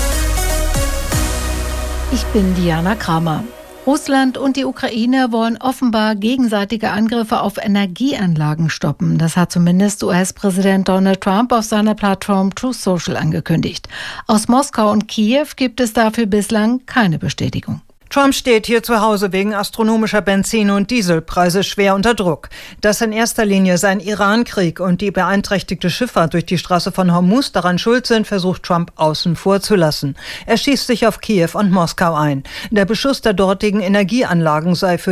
Ich bin Diana Kramer. Russland und die Ukraine wollen offenbar gegenseitige Angriffe auf Energieanlagen stoppen. Das hat zumindest US-Präsident Donald Trump auf seiner Plattform Truth Social angekündigt. Aus Moskau und Kiew gibt es dafür bislang keine Bestätigung. Trump steht hier zu Hause wegen astronomischer Benzin- und Dieselpreise schwer unter Druck. Dass in erster Linie sein Iran-Krieg und die beeinträchtigte Schifffahrt durch die Straße von Hormuz daran schuld sind, versucht Trump außen vor zu lassen. Er schießt sich auf Kiew und Moskau ein. Der Beschuss der dortigen Energieanlagen sei für